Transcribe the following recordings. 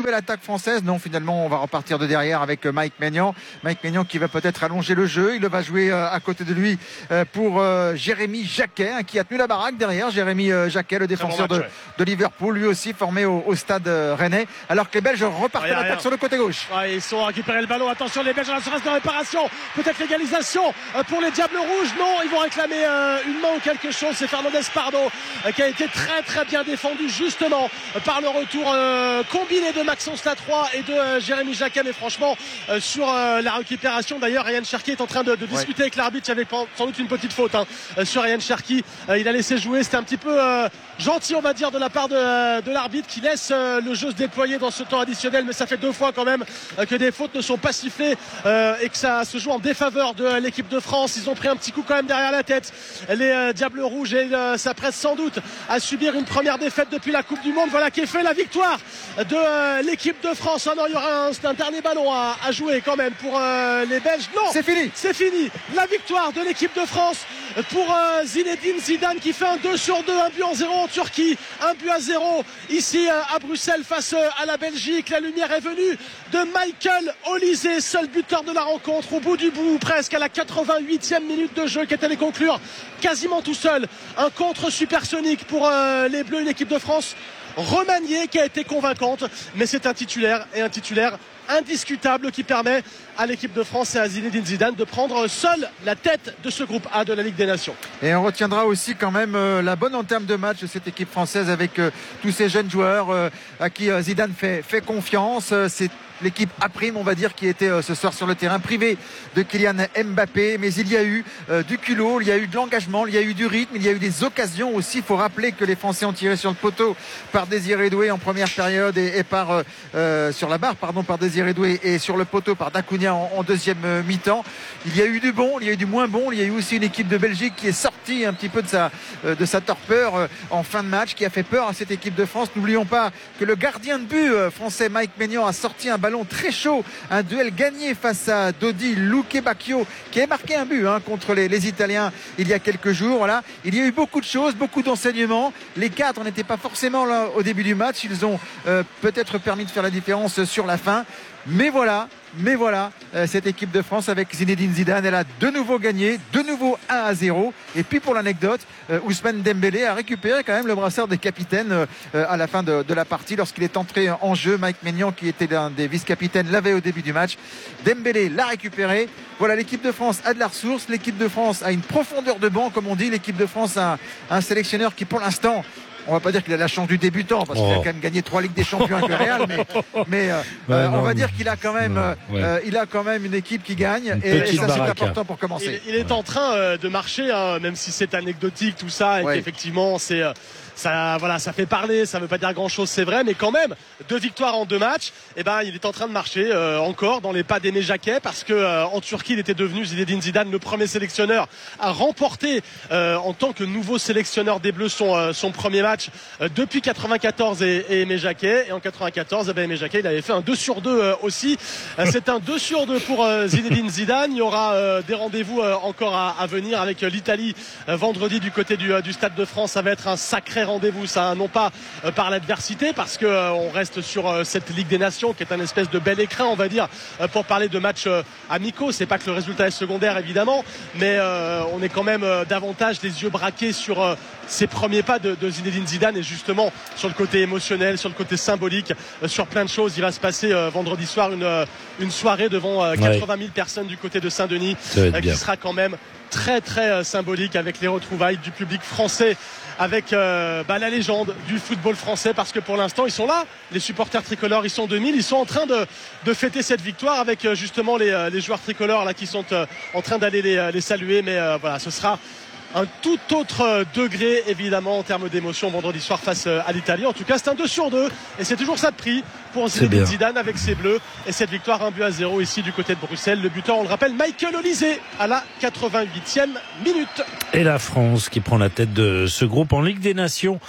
nouvelle attaque française. Non, finalement, on va repartir de derrière avec Mike Maignan. Mike Maignan qui va peut-être allonger le jeu. Il va jouer à côté de lui pour Jérémy Jacquet, qui a tenu la baraque derrière. Jérémy Jacquet, le défenseur de Liverpool, lui aussi formé au stade rennais. Alors que les Belges repartent à l'attaque sur le côté gauche. Ouais, ils sont récupérés le ballon. Attention, les Belges à la surface de réparation. Peut-être l'égalisation pour les Diables Rouges. Non, ils vont réclamer une main ou quelque chose. C'est Fernandez Pardo qui a été très très bien défendu justement par le retour combiné de Maxence Latroy et de Jérémy Jacquet. Mais franchement, sur la récupération, d'ailleurs, Ryan Cherki est en train de discuter avec l'arbitre. Il y avait sans doute une petite faute sur Ryan Cherki. Il a laissé jouer. C'était un petit peu gentil, on va dire, de la part de l'arbitre qui laisse le jeu se déployer dans ce temps additionnel. Mais ça fait 2 fois quand même que des fautes ne sont pas sifflées et que ça se joue en défaveur de l'équipe de France. Ils ont pris un petit coup quand même derrière la tête, les Diables Rouges, et s'apprêtent sans doute à subir une première défaite depuis la Coupe du Monde. Voilà qui est fait, la victoire de l'équipe de France. Non, il y aura un dernier ballon à jouer quand même pour les Belges. Non, c'est fini. La victoire de l'équipe de France pour Zinedine Zidane qui fait un 2-2, un but en 0 en Turquie, un but à 0 ici à Bruxelles face à la Belgique. La lumière est venue de Michael Olise, seul buteur de la rencontre, au bout du bout, presque à la 88e minute de jeu, qui est allé conclure quasiment tout seul un contre supersonique pour les Bleus, une équipe de France remaniée qui a été convaincante. Mais c'est un titulaire indiscutable qui permet à l'équipe de France et à Zinedine Zidane de prendre seul la tête de ce groupe A de la Ligue des Nations. Et on retiendra aussi quand même la bonne entame de match de cette équipe française avec tous ces jeunes joueurs à qui Zidane fait confiance. C'est l'équipe A', on va dire, qui était ce soir sur le terrain, privée de Kylian Mbappé, mais il y a eu du culot, il y a eu de l'engagement, il y a eu du rythme, il y a eu des occasions aussi. Il faut rappeler que les Français ont tiré sur le poteau par Désiré Doué en première période et par sur la barre par Désiré Doué, et sur le poteau par Dacunia en deuxième mi-temps. Il y a eu du bon, il y a eu du moins bon. Il y a eu aussi une équipe de Belgique qui est sortie un petit peu de sa torpeur en fin de match, qui a fait peur à cette équipe de France. N'oublions pas que le gardien de but français Mike Maignan a sorti un ballon très chaud, un duel gagné face à Dodi Lukebakio, qui a marqué un but contre les Italiens il y a quelques jours. Voilà. Il y a eu beaucoup de choses, beaucoup d'enseignements. Les cadres n'étaient pas forcément là au début du match. Ils ont peut-être permis de faire la différence sur la fin. Mais voilà, cette équipe de France avec Zinedine Zidane, elle a de nouveau gagné, de nouveau 1-0. Et puis pour l'anecdote, Ousmane Dembélé a récupéré quand même le brassard des capitaines à la fin de la partie lorsqu'il est entré en jeu. Mike Maignan, qui était l'un des vice-capitaines, l'avait au début du match. Dembélé l'a récupéré. Voilà, l'équipe de France a de la ressource, l'équipe de France a une profondeur de banc, comme on dit. L'équipe de France a un sélectionneur qui, pour l'instant, on va pas dire qu'il a la chance du débutant, parce qu'il a quand même gagné 3 Ligues des Champions avec le Real, mais on va dire qu'il a quand même une équipe qui gagne, et ça c'est important pour commencer. Il est en train de marcher, même si c'est anecdotique tout ça, et qu'effectivement c'est ça fait parler, ça veut pas dire grand chose, c'est vrai, mais quand même 2 victoires en 2 matchs. Et il est en train de marcher encore dans les pas d'Aimé Jacquet, parce que en Turquie il était devenu, Zinedine Zidane, le premier sélectionneur à remporter en tant que nouveau sélectionneur des Bleus son premier match depuis 94 et Aimé Jacquet. Et en 94 Aimé Jacquet, il avait fait un 2-2 aussi. C'est un 2-2 pour Zinedine Zidane. Il y aura des rendez-vous encore à venir avec l'Italie vendredi du côté du Stade de France. Ça va être un sacré rendez-vous, ça, non pas par l'adversité, parce que on reste sur cette Ligue des Nations qui est un espèce de bel écrin, on va dire, pour parler de matchs amicaux. C'est pas que le résultat est secondaire, évidemment, mais on est quand même davantage les yeux braqués sur ces premiers pas de Zinedine Zidane, et justement sur le côté émotionnel, sur le côté symbolique, sur plein de choses. Il va se passer vendredi soir une soirée devant 80 000 personnes du côté de Saint-Denis, qui sera quand même très très symbolique, avec les retrouvailles du public français avec la légende du football français, parce que pour l'instant ils sont là, les supporters tricolores, ils sont 2000, ils sont en train de fêter cette victoire avec justement les joueurs tricolores là qui sont en train d'aller les saluer. Mais voilà, ce sera un tout autre degré évidemment en termes d'émotion vendredi soir face à l'Italie. En tout cas, c'est un 2-2, et c'est toujours ça de prix pour Zinedine Zidane avec ses Bleus, et cette victoire 1-0 ici du côté de Bruxelles. Le buteur, on le rappelle, Michael Olise à la 88e minute. Et la France qui prend la tête de ce groupe en Ligue des Nations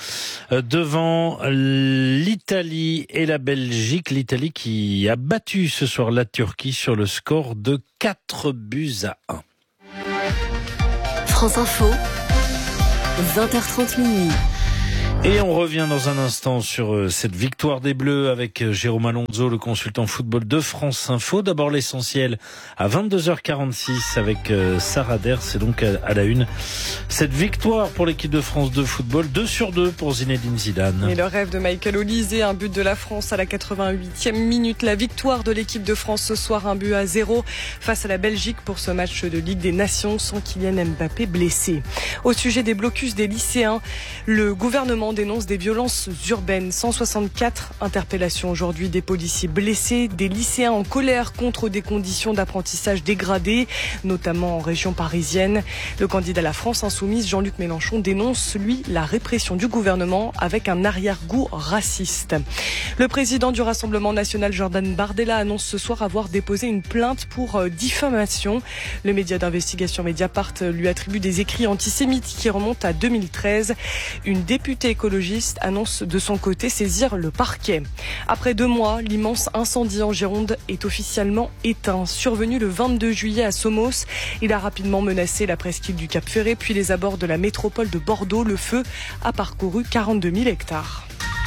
devant l'Italie et la Belgique. L'Italie qui a battu ce soir la Turquie sur le score de 4-1. France Info, 20h30 minuit. Et on revient dans un instant sur cette victoire des Bleus avec Jérôme Alonso, le consultant football de France Info. D'abord l'essentiel à 22h46 avec Sarah Der. C'est donc à la une cette victoire pour l'équipe de France de football, 2-2 pour Zinedine Zidane. Et le rêve de Michael Olise, un but de la France à la 88e minute. La victoire de l'équipe de France ce soir, 1-0 face à la Belgique pour ce match de Ligue des Nations sans Kylian Mbappé blessé. Au sujet des blocus des lycéens, le gouvernement dénonce des violences urbaines. 164 interpellations aujourd'hui, des policiers blessés, des lycéens en colère contre des conditions d'apprentissage dégradées, notamment en région parisienne. Le candidat à la France insoumise, Jean-Luc Mélenchon, dénonce, lui, la répression du gouvernement avec un arrière-goût raciste. Le président du Rassemblement national, Jordan Bardella, annonce ce soir avoir déposé une plainte pour diffamation. Le média d'investigation Mediapart lui attribue des écrits antisémites qui remontent à 2013. Une députée écologiste annonce de son côté saisir le parquet. Après 2 mois, l'immense incendie en Gironde est officiellement éteint. Survenu le 22 juillet à Somos, il a rapidement menacé la presqu'île du Cap-Ferré, puis les abords de la métropole de Bordeaux. Le feu a parcouru 42 000 hectares.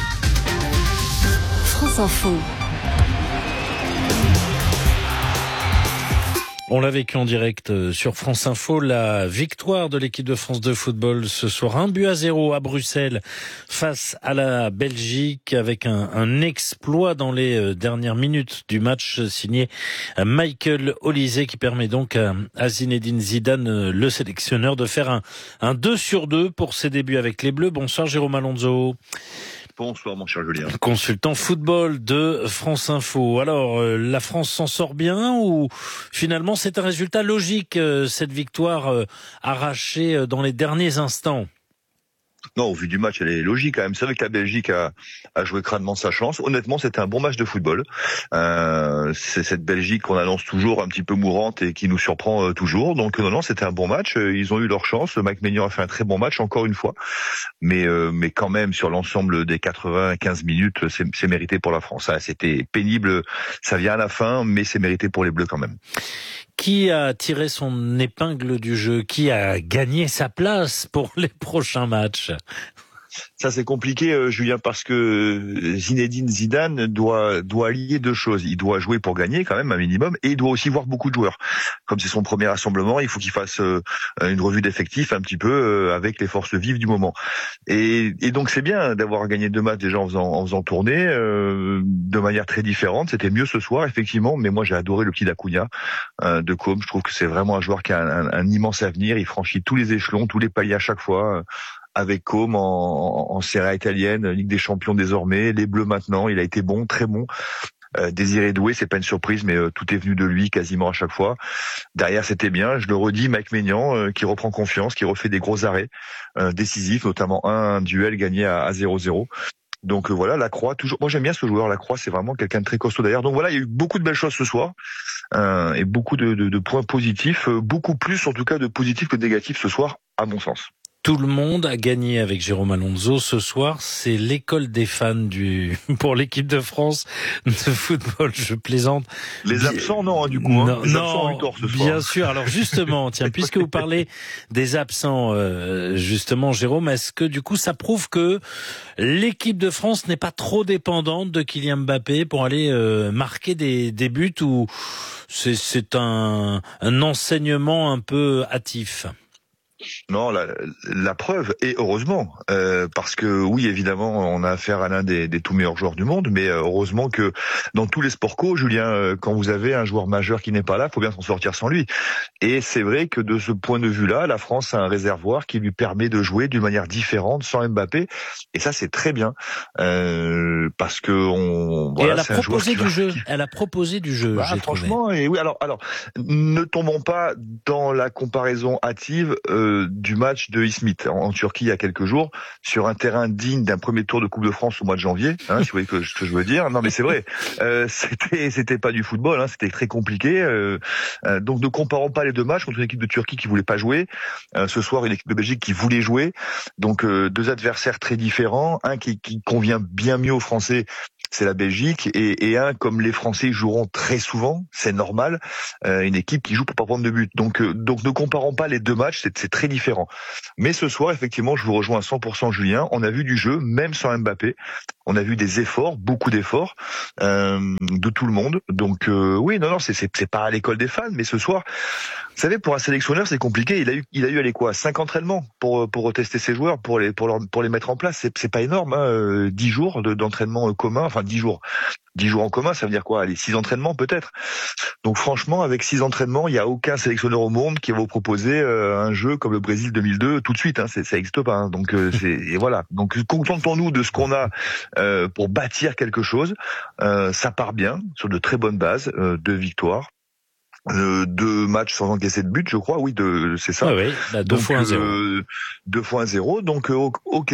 France Info. On l'a vécu en direct sur France Info, la victoire de l'équipe de France de football ce soir, 1-0 à Bruxelles face à la Belgique avec un exploit dans les dernières minutes du match signé Michael Olise qui permet donc à Zinedine Zidane, le sélectionneur, de faire un 2-2 pour ses débuts avec les Bleus. Bonsoir Jérôme Alonso. Bonsoir mon cher Julien. Consultant football de France Info. Alors, la France s'en sort bien ou finalement c'est un résultat logique, cette victoire arrachée dans les derniers instants? Non, au vu du match, elle est logique quand même. C'est vrai que la Belgique a joué crânement sa chance. Honnêtement, c'était un bon match de football. C'est cette Belgique qu'on annonce toujours un petit peu mourante et qui nous surprend toujours. Donc non, c'était un bon match. Ils ont eu leur chance. Mike Maignan a fait un très bon match, encore une fois. Mais quand même, sur l'ensemble des 95 minutes, c'est mérité pour la France. C'était pénible. Ça vient à la fin, mais c'est mérité pour les Bleus quand même. Qui a tiré son épingle du jeu? Qui a gagné sa place pour les prochains matchs? Ça c'est compliqué, Julien, parce que Zinedine Zidane doit allier 2 choses. Il doit jouer pour gagner quand même un minimum, et il doit aussi voir beaucoup de joueurs. Comme c'est son premier rassemblement, il faut qu'il fasse une revue d'effectifs un petit peu avec les forces vives du moment. Et donc c'est bien d'avoir gagné 2 matchs déjà en faisant tourner de manière très différente. C'était mieux ce soir effectivement, mais moi j'ai adoré le petit Acuna de Com. Je trouve que c'est vraiment un joueur qui a un immense avenir. Il franchit tous les échelons, tous les paliers à chaque fois. Avec Com en Serie A italienne, Ligue des Champions désormais, les Bleus maintenant, il a été bon, très bon. Désiré Doué, c'est pas une surprise, mais tout est venu de lui quasiment à chaque fois. Derrière, c'était bien. Je le redis, Mike Maignan qui reprend confiance, qui refait des gros arrêts décisifs, notamment un duel gagné à 0-0. Donc voilà, Lacroix, toujours. Moi j'aime bien ce joueur, Lacroix, c'est vraiment quelqu'un de très costaud d'ailleurs. Donc voilà, il y a eu beaucoup de belles choses ce soir et beaucoup de points positifs, beaucoup plus en tout cas de positifs que de négatifs ce soir, à mon sens. Tout le monde a gagné avec Jérôme Alonso ce soir. C'est l'école des fans pour l'équipe de France de football. Je plaisante. Les absents, non, du coup. Non, les absents ont eu tort ce soir. Bien sûr. Alors justement, tiens, puisque vous parlez des absents, justement, Jérôme, est-ce que du coup ça prouve que l'équipe de France n'est pas trop dépendante de Kylian Mbappé pour aller marquer des buts, ou c'est un enseignement un peu hâtif? Non, la preuve, et heureusement, parce que oui, évidemment, on a affaire à l'un des tout meilleurs joueurs du monde, mais heureusement que dans tous les sports co, Julien, quand vous avez un joueur majeur qui n'est pas là, il faut bien s'en sortir sans lui. Et c'est vrai que de ce point de vue-là, la France a un réservoir qui lui permet de jouer d'une manière différente sans Mbappé, et ça c'est très bien, parce que voilà, elle a proposé du jeu. Elle a proposé du jeu. Franchement, et oui. Alors, ne tombons pas dans la comparaison hâtive du match de Izmit en Turquie il y a quelques jours, sur un terrain digne d'un premier tour de Coupe de France au mois de janvier, si vous voyez ce que je veux dire. Non mais c'est vrai, c'était pas du football, c'était très compliqué. Donc ne comparons pas les 2 matchs contre une équipe de Turquie qui voulait pas jouer, ce soir une équipe de Belgique qui voulait jouer. Donc 2 adversaires très différents, un qui convient bien mieux aux Français c'est la Belgique, et un comme les Français joueront très souvent, c'est normal, une équipe qui joue pour pas prendre de but. Donc ne comparons pas les deux matchs, c'est très différent. Mais ce soir, effectivement, je vous rejoins à 100%, Julien. On a vu du jeu, même sans Mbappé. On a vu des efforts, beaucoup d'efforts de tout le monde. Donc oui, non, c'est pas à l'école des fans, mais ce soir, vous savez, pour un sélectionneur, c'est compliqué. Il a eu allez quoi, 5 entraînements pour retester ses joueurs, pour les mettre en place. C'est pas énorme, hein, 10 jours d'entraînement commun, enfin 10 jours en commun, ça veut dire quoi? Allez, 6 entraînements peut-être. Donc franchement, avec 6 entraînements, il y a aucun sélectionneur au monde qui va vous proposer un jeu comme le Brésil 2002 tout de suite. Hein, ça n'existe pas. Hein. Donc et voilà. Donc contentons-nous de ce qu'on a pour bâtir quelque chose. Ça part bien sur de très bonnes bases, 2 victoires. 2 matchs sans encaisser de but, je crois. Oui, c'est ça. Ah oui, 2 fois 1-0. 2 fois 1-0. Donc, ok,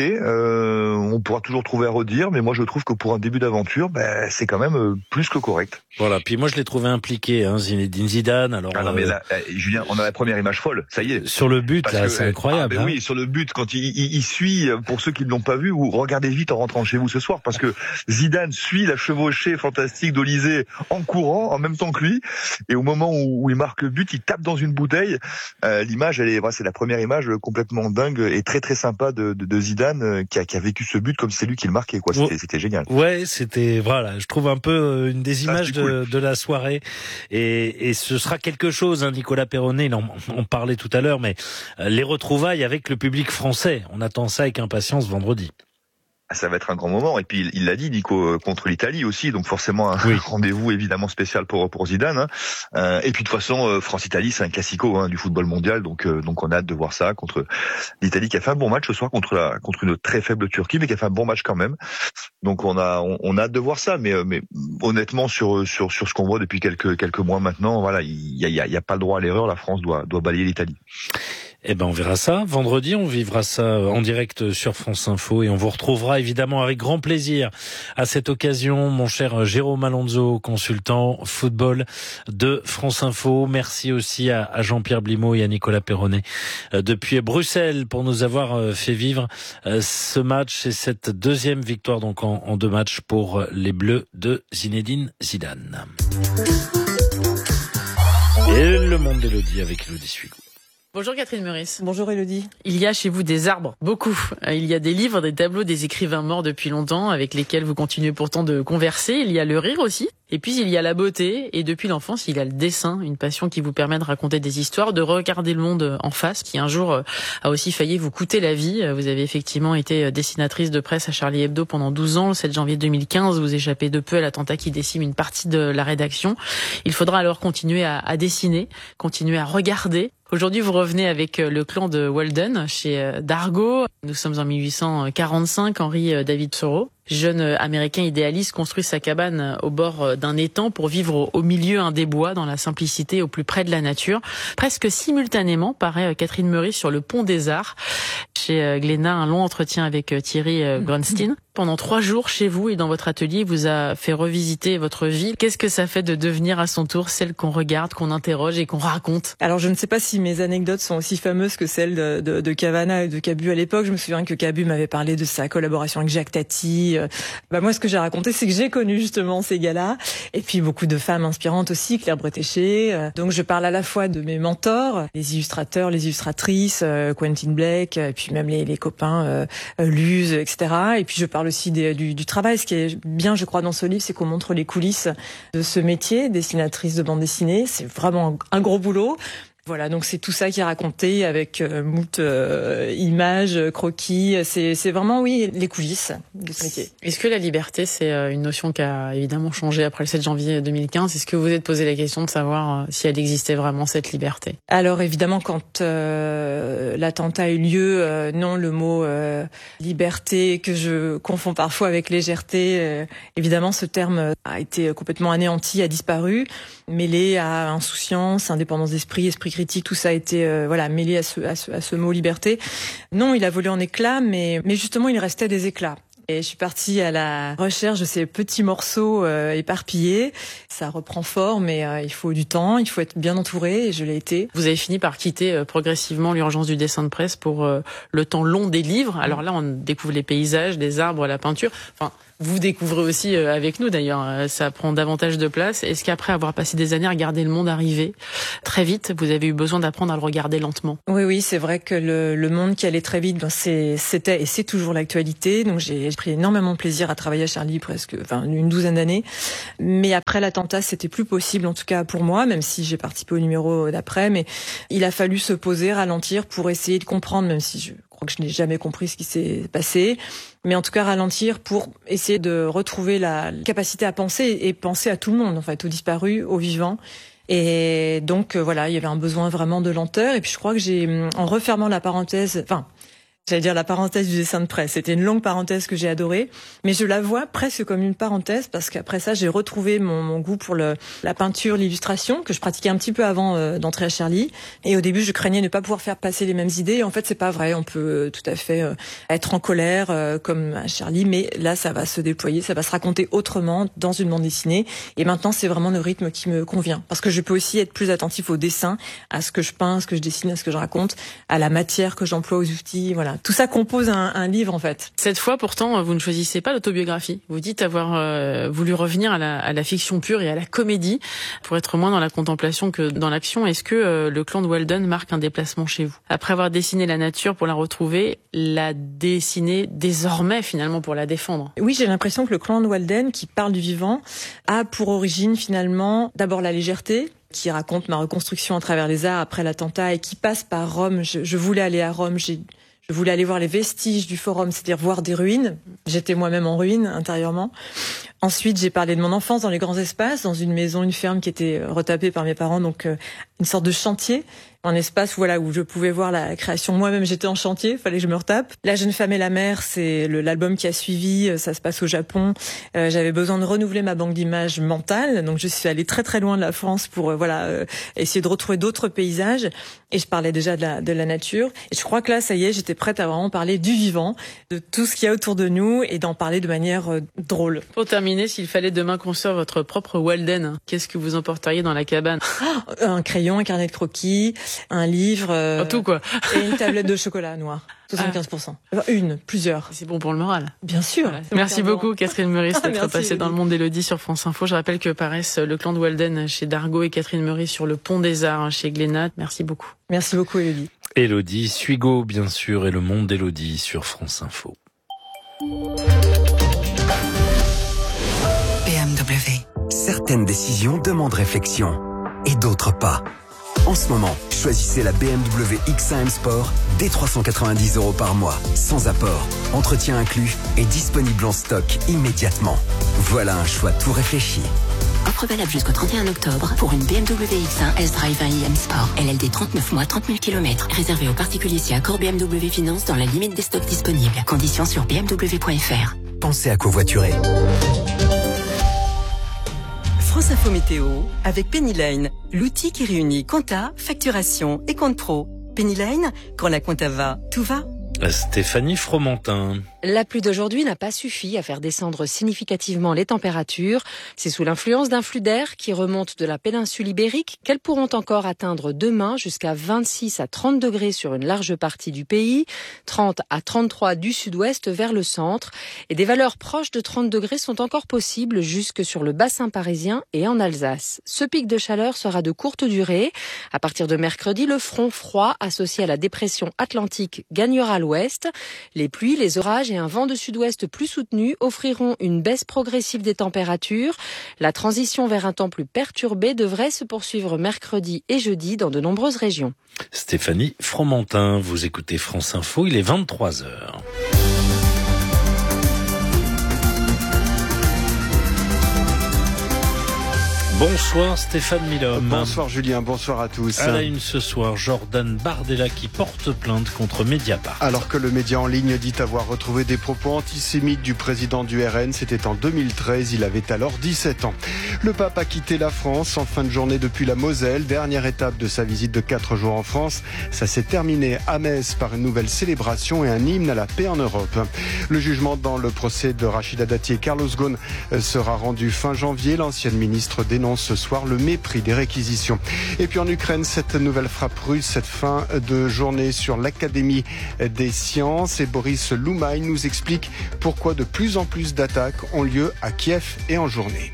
on pourra toujours trouver à redire, mais moi, je trouve que pour un début d'aventure, c'est quand même plus que correct. Voilà. Puis moi, je l'ai trouvé impliqué, hein, Zinedine Zidane. Alors, non, mais là, Julien, on a la première image folle. Ça y est. Sur le but, là, c'est incroyable. Oui, sur le but, quand il suit, pour ceux qui ne l'ont pas vu, ou regardez vite en rentrant chez vous ce soir, parce que Zidane suit la chevauchée fantastique d'Olysée en courant, en même temps que lui, et au moment où il marque le but, il tape dans une bouteille. L'image, c'est la première image complètement dingue et très très sympa de Zidane qui a vécu ce but comme c'est lui qui le marquait, quoi. C'était génial. Ouais, c'était, voilà, je trouve un peu une des images de la soirée, et ce sera quelque chose, hein, Nicolas Perronnet, on parlait tout à l'heure, mais les retrouvailles avec le public français, on attend ça avec impatience vendredi. Ça va être un grand moment, et puis il l'a dit, Nico, contre l'Italie aussi, donc forcément un rendez-vous évidemment spécial pour Zidane, hein. Et puis de toute façon, France-Italie, c'est un classico, hein, du football mondial, donc on a hâte de voir ça contre l'Italie qui a fait un bon match ce soir contre une très faible Turquie, mais qui a fait un bon match quand même. Donc on a hâte de voir ça, mais honnêtement sur ce qu'on voit depuis quelques mois maintenant, voilà, il y a pas le droit à l'erreur. La France doit balayer l'Italie. Eh ben, on verra ça. Vendredi, on vivra ça en direct sur France Info, et on vous retrouvera évidemment avec grand plaisir à cette occasion, mon cher Jérôme Alonso, consultant football de France Info. Merci aussi à Jean-Pierre Blimaud et à Nicolas Perronnet depuis Bruxelles pour nous avoir fait vivre ce match et cette deuxième victoire donc en 2 matchs pour les Bleus de Zinedine Zidane. Et le monde d'Élodie avec Élodie Suigou. Bonjour Catherine Meurice. Bonjour Élodie. Il y a chez vous des arbres, beaucoup. Il y a des livres, des tableaux, des écrivains morts depuis longtemps avec lesquels vous continuez pourtant de converser. Il y a le rire aussi. Et puis il y a la beauté. Et depuis l'enfance, il y a le dessin, une passion qui vous permet de raconter des histoires, de regarder le monde en face, qui un jour a aussi failli vous coûter la vie. Vous avez effectivement été dessinatrice de presse à Charlie Hebdo pendant 12 ans. Le 7 janvier 2015, vous échappez de peu à l'attentat qui décime une partie de la rédaction. Il faudra alors continuer à dessiner, continuer à regarder. Aujourd'hui, vous revenez avec le clan de Walden chez Dargaud. Nous sommes en 1845. Henry David Thoreau, jeune américain idéaliste, construit sa cabane au bord d'un étang pour vivre au milieu des bois, dans la simplicité, au plus près de la nature. Presque simultanément paraît Catherine Meurice sur le Pont des Arts. Chez Glénat, un long entretien avec Thierry Grunstein. Pendant 3 jours chez vous et dans votre atelier, vous a fait revisiter votre vie. Qu'est-ce que ça fait de devenir à son tour celle qu'on regarde, qu'on interroge et qu'on raconte? Alors je ne sais pas si mes anecdotes sont aussi fameuses que celles de Cavana et de Cabu à l'époque. Je me souviens que Cabu m'avait parlé de sa collaboration avec Jacques Tati. Moi, ce que j'ai raconté, c'est que j'ai connu justement ces gars-là. Et puis beaucoup de femmes inspirantes aussi, Claire Bretéché. Donc je parle à la fois de mes mentors, les illustrateurs, les illustratrices, Quentin Blake, et puis même les copains Luz, etc. Et puis je parle aussi du travail. Ce qui est bien, je crois, dans ce livre, c'est qu'on montre les coulisses de ce métier, dessinatrice de bande dessinée. C'est vraiment un gros boulot. Voilà, donc c'est tout ça qui est raconté avec moult images, croquis. C'est vraiment, oui, les coulisses de ce métier. Est-ce que la liberté, c'est une notion qui a évidemment changé après le 7 janvier 2015 ? Est-ce que vous vous êtes posé la question de savoir si elle existait vraiment, cette liberté ? Alors évidemment, quand l'attentat a eu lieu, non, le mot liberté, que je confonds parfois avec légèreté, évidemment ce terme a été complètement anéanti, a disparu, mêlé à insouciance, indépendance d'esprit, esprit critique, tout ça a été mêlé à ce mot liberté. Non, il a volé en éclats, mais justement il restait des éclats. Et je suis partie à la recherche de ces petits morceaux éparpillés. Ça reprend forme, mais il faut du temps, il faut être bien entouré, et je l'ai été. Vous avez fini par quitter progressivement l'urgence du dessin de presse pour le temps long des livres. Alors là, on découvre les paysages, les arbres, la peinture. Enfin, Vous découvrez aussi avec nous d'ailleurs, ça prend davantage de place. Est-ce qu'après avoir passé des années à regarder le monde arriver très vite, vous avez eu besoin d'apprendre à le regarder lentement? Oui, c'est vrai que le monde qui allait très vite, c'était et c'est toujours l'actualité. Donc j'ai pris énormément de plaisir à travailler à Charlie une douzaine d'années. Mais après l'attentat, c'était plus possible, en tout cas pour moi, même si j'ai participé au numéro d'après. Mais il a fallu se poser, ralentir pour essayer de comprendre, même si je crois que je n'ai jamais compris ce qui s'est passé. Mais en tout cas, ralentir pour essayer de retrouver la capacité à penser et penser à tout le monde, en fait, aux disparus, aux vivants. Et donc, voilà, il y avait un besoin vraiment de lenteur. Et puis, je crois que en refermant la parenthèse, j'allais dire la parenthèse du dessin de presse. C'était une longue parenthèse que j'ai adorée, mais je la vois presque comme une parenthèse parce qu'après ça, j'ai retrouvé mon goût pour la peinture, l'illustration que je pratiquais un petit peu avant d'entrer à Charlie. Et au début, je craignais ne pas pouvoir faire passer les mêmes idées. Et en fait, c'est pas vrai. On peut tout à fait être en colère comme à Charlie, mais là, ça va se déployer, ça va se raconter autrement dans une bande dessinée. Et maintenant, c'est vraiment le rythme qui me convient parce que je peux aussi être plus attentif au dessin, à ce que je peins, à ce que je dessine, à ce que je raconte, à la matière que j'emploie, aux outils, voilà. Tout ça compose un livre, en fait. Cette fois, pourtant, vous ne choisissez pas l'autobiographie. Vous dites avoir voulu revenir à la fiction pure et à la comédie pour être moins dans la contemplation que dans l'action. Est-ce que le clan de Walden marque un déplacement chez vous? Après avoir dessiné la nature pour la retrouver, la dessiner désormais, finalement, pour la défendre? Oui, j'ai l'impression que le clan de Walden, qui parle du vivant, a pour origine, finalement, d'abord la légèreté, qui raconte ma reconstruction à travers les arts après l'attentat et qui passe par Rome. Je voulais aller à Rome, je voulais aller voir les vestiges du forum, c'est-à-dire voir des ruines. J'étais moi-même en ruine intérieurement. Ensuite, j'ai parlé de mon enfance dans les grands espaces, dans une maison, une ferme qui était retapée par mes parents, donc une sorte de chantier, un espace où je pouvais voir la création. Moi-même, j'étais en chantier, fallait que je me retape. La jeune femme et la mer, c'est l'album qui a suivi, ça se passe au Japon. J'avais besoin de renouveler ma banque d'images mentale, donc je suis allée très très loin de la France pour essayer de retrouver d'autres paysages. Et je parlais déjà de la nature. Et je crois que là, ça y est, j'étais prête à vraiment parler du vivant, de tout ce qu'il y a autour de nous et d'en parler de manière drôle. Pour terminer, s'il fallait demain construire votre propre Walden, qu'est-ce que vous emporteriez dans la cabane? Un crayon, un carnet de croquis, un livre, tout quoi. Et une tablette de chocolat noir. 75%. Plusieurs. C'est bon pour le moral. Bien sûr. Voilà. Merci beaucoup Catherine Meurice d'être passée dans le monde d'Élodie sur France Info. Je rappelle que paraissent Le Clan de Walden chez Dargaud et Catherine Meurice sur Le Pont des Arts chez Glénat. Merci beaucoup. Merci beaucoup Élodie. Élodie Suigo bien sûr et Le Monde d'Élodie sur France Info. BMW. Certaines décisions demandent réflexion et d'autres pas. En ce moment, choisissez la BMW X1 M Sport dès 390 € par mois, sans apport, entretien inclus et disponible en stock immédiatement. Voilà un choix tout réfléchi. Offre valable jusqu'au 31 octobre pour une BMW X1 S-Drive 1i M Sport. LLD 39 mois, 30 000 km. Réservé aux particuliers si accord BMW Finance dans la limite des stocks disponibles. Conditions sur bmw.fr. Pensez à covoiturer. France Info Météo avec Penny Lane, l'outil qui réunit compta, facturation et compte pro. Penny Lane, quand la compta va, tout va. Stéphanie Fromentin. La pluie d'aujourd'hui n'a pas suffi à faire descendre significativement les températures. C'est sous l'influence d'un flux d'air qui remonte de la péninsule ibérique qu'elles pourront encore atteindre demain jusqu'à 26 à 30 degrés sur une large partie du pays, 30 à 33 du sud-ouest vers le centre. Et des valeurs proches de 30 degrés sont encore possibles jusque sur le bassin parisien et en Alsace. Ce pic de chaleur sera de courte durée. À partir de mercredi, le front froid associé à la dépression atlantique gagnera l'ouest. Les pluies, les orages et un vent de sud-ouest plus soutenu offriront une baisse progressive des températures. La transition vers un temps plus perturbé devrait se poursuivre mercredi et jeudi dans de nombreuses régions. Stéphanie Fromentin, vous écoutez France Info, il est 23h. Bonsoir Stéphane Milhomme. Bonsoir Julien, bonsoir à tous. À la une ce soir, Jordan Bardella qui porte plainte contre Mediapart. Alors que le média en ligne dit avoir retrouvé des propos antisémites du président du RN, c'était en 2013, il avait alors 17 ans. Le pape a quitté la France en fin de journée depuis la Moselle. Dernière étape de sa visite de 4 jours en France. Ça s'est terminé à Metz par une nouvelle célébration et un hymne à la paix en Europe. Le jugement dans le procès de Rachida Dati et Carlos Ghosn sera rendu fin janvier. L'ancienne ministre dénonce ce soir le mépris des réquisitions. Et puis en Ukraine, cette nouvelle frappe russe, cette fin de journée sur l'Académie des sciences. Et Boris Loumaï nous explique pourquoi de plus en plus d'attaques ont lieu à Kiev et en journée.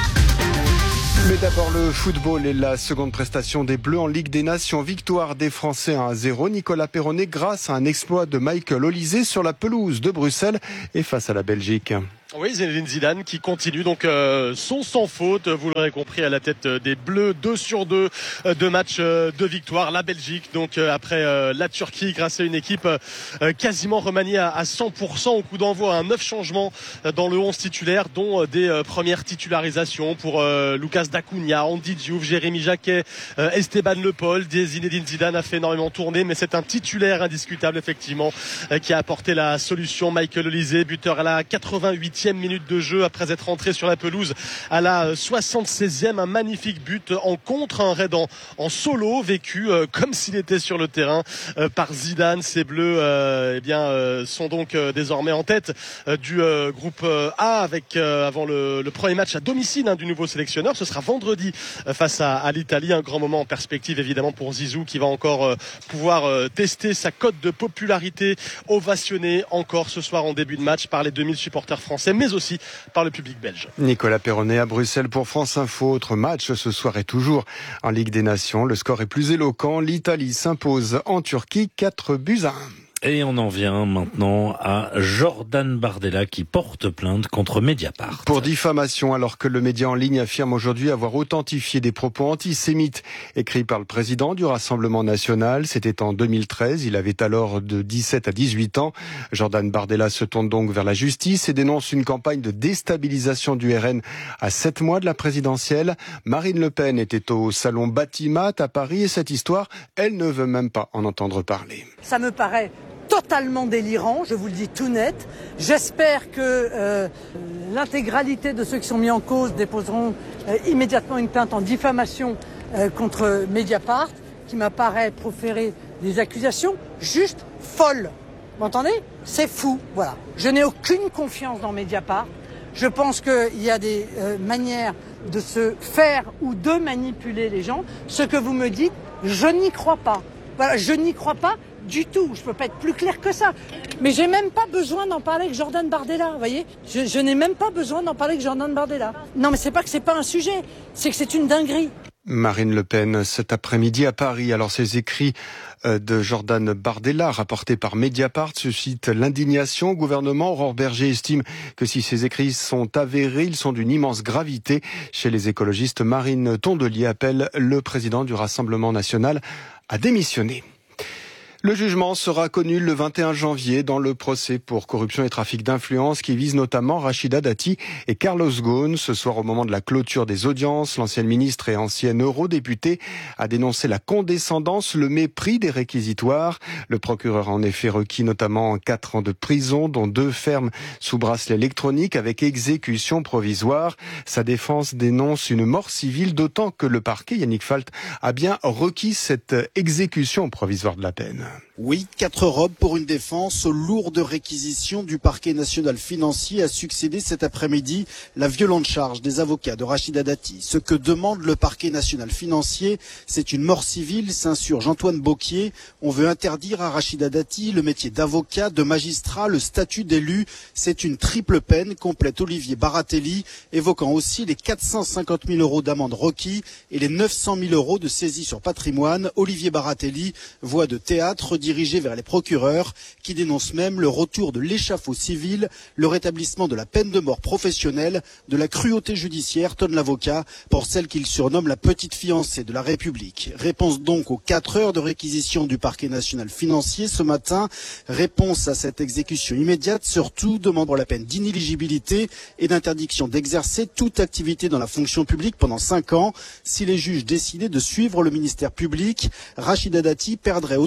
Mais d'abord le football et la seconde prestation des Bleus en Ligue des Nations. Victoire des Français 1-0. Nicolas Perronnet grâce à un exploit de Michael Olise sur la pelouse de Bruxelles et face à la Belgique. Oui, Zinedine Zidane qui continue donc son sans faute, vous l'aurez compris, à la tête des Bleus, 2 sur 2 de matchs de victoire. La Belgique donc après la Turquie grâce à une équipe quasiment remaniée à 100% au coup d'envoi, 9 changements dans le 11 titulaire, dont des premières titularisations pour Lucas Dacunia, Andy Diouf, Jérémy Jacquet, Esteban Le Paul. Zinedine Zidane a fait énormément tourner, mais c'est un titulaire indiscutable effectivement qui a apporté la solution. Michael Olise, buteur à la 88e minute de jeu après être rentré sur la pelouse à la 76e, un magnifique but en contre, un raid en solo vécu comme s'il était sur le terrain par Zidane. Ces Bleus sont donc désormais en tête du groupe A avec avant le premier match à domicile du nouveau sélectionneur. Ce sera vendredi face à l'Italie, un grand moment en perspective évidemment pour Zizou qui va encore pouvoir tester sa cote de popularité, ovationné encore ce soir en début de match par les 2000 supporters français, mais aussi par le public belge. Nicolas Perronnet à Bruxelles pour France Info. Autre match ce soir et toujours en Ligue des Nations. Le score est plus éloquent. L'Italie s'impose en Turquie 4-1. Et on en vient maintenant à Jordan Bardella qui porte plainte contre Mediapart. Pour diffamation, alors que le média en ligne affirme aujourd'hui avoir authentifié des propos antisémites écrits par le président du Rassemblement national. C'était en 2013. Il avait alors de 17 à 18 ans. Jordan Bardella se tourne donc vers la justice et dénonce une campagne de déstabilisation du RN à 7 mois de la présidentielle. Marine Le Pen était au salon Batimat à Paris et cette histoire, elle ne veut même pas en entendre parler. Ça me paraît totalement délirant, je vous le dis tout net. J'espère que l'intégralité de ceux qui sont mis en cause déposeront immédiatement une plainte en diffamation contre Mediapart, qui m'apparaît proférer des accusations juste folles. Vous m'entendez ? C'est fou, voilà. Je n'ai aucune confiance dans Mediapart. Je pense qu'il y a des manières de se faire ou de manipuler les gens. Ce que vous me dites, je n'y crois pas. Voilà, je n'y crois pas du tout. Je peux pas être plus clair que ça. Mais j'ai même pas besoin d'en parler avec Jordan Bardella, vous voyez ? Je n'ai même pas besoin d'en parler avec Jordan Bardella. Non, mais c'est pas que c'est pas un sujet, c'est que c'est une dinguerie. Marine Le Pen cet après-midi à Paris. Alors ces écrits de Jordan Bardella rapportés par Mediapart suscitent l'indignation au gouvernement. Aurore Berger estime que si ces écrits sont avérés, ils sont d'une immense gravité. Chez les écologistes, Marine Tondelier appelle le président du Rassemblement national à démissionner. Le jugement sera connu le 21 janvier dans le procès pour corruption et trafic d'influence qui vise notamment Rachida Dati et Carlos Ghosn. Ce soir, au moment de la clôture des audiences, l'ancienne ministre et ancienne eurodéputée a dénoncé la condescendance, le mépris des réquisitoires. Le procureur a en effet requis notamment 4 ans de prison, dont 2 fermes sous bracelet électronique avec exécution provisoire. Sa défense dénonce une mort civile, d'autant que le parquet, Yannick Falt, a bien requis cette exécution provisoire de la peine. Oui, 4 robes pour une défense aux lourdes réquisitions du parquet national financier a succédé cet après-midi la violente charge des avocats de Rachida Dati. Ce que demande le parquet national financier, c'est une mort civile, s'insurge Antoine Beauquier. On veut interdire à Rachida Dati le métier d'avocat, de magistrat, le statut d'élu. C'est une triple peine, complète Olivier Baratelli, évoquant aussi les 450 000 euros d'amende requis et les 900 000 euros de saisie sur patrimoine. Olivier Baratelli, voix de théâtre, redirigé vers les procureurs qui dénoncent même le retour de l'échafaud civil, le rétablissement de la peine de mort professionnelle, de la cruauté judiciaire, tonne l'avocat, pour celle qu'il surnomme la petite fiancée de la République. Réponse donc aux 4 heures de réquisition du parquet national financier ce matin. Réponse à cette exécution immédiate, surtout demandant la peine d'inéligibilité et d'interdiction d'exercer toute activité dans la fonction publique pendant 5 ans. Si les juges décidaient de suivre le ministère public, Rachida Dati perdrait automatiquement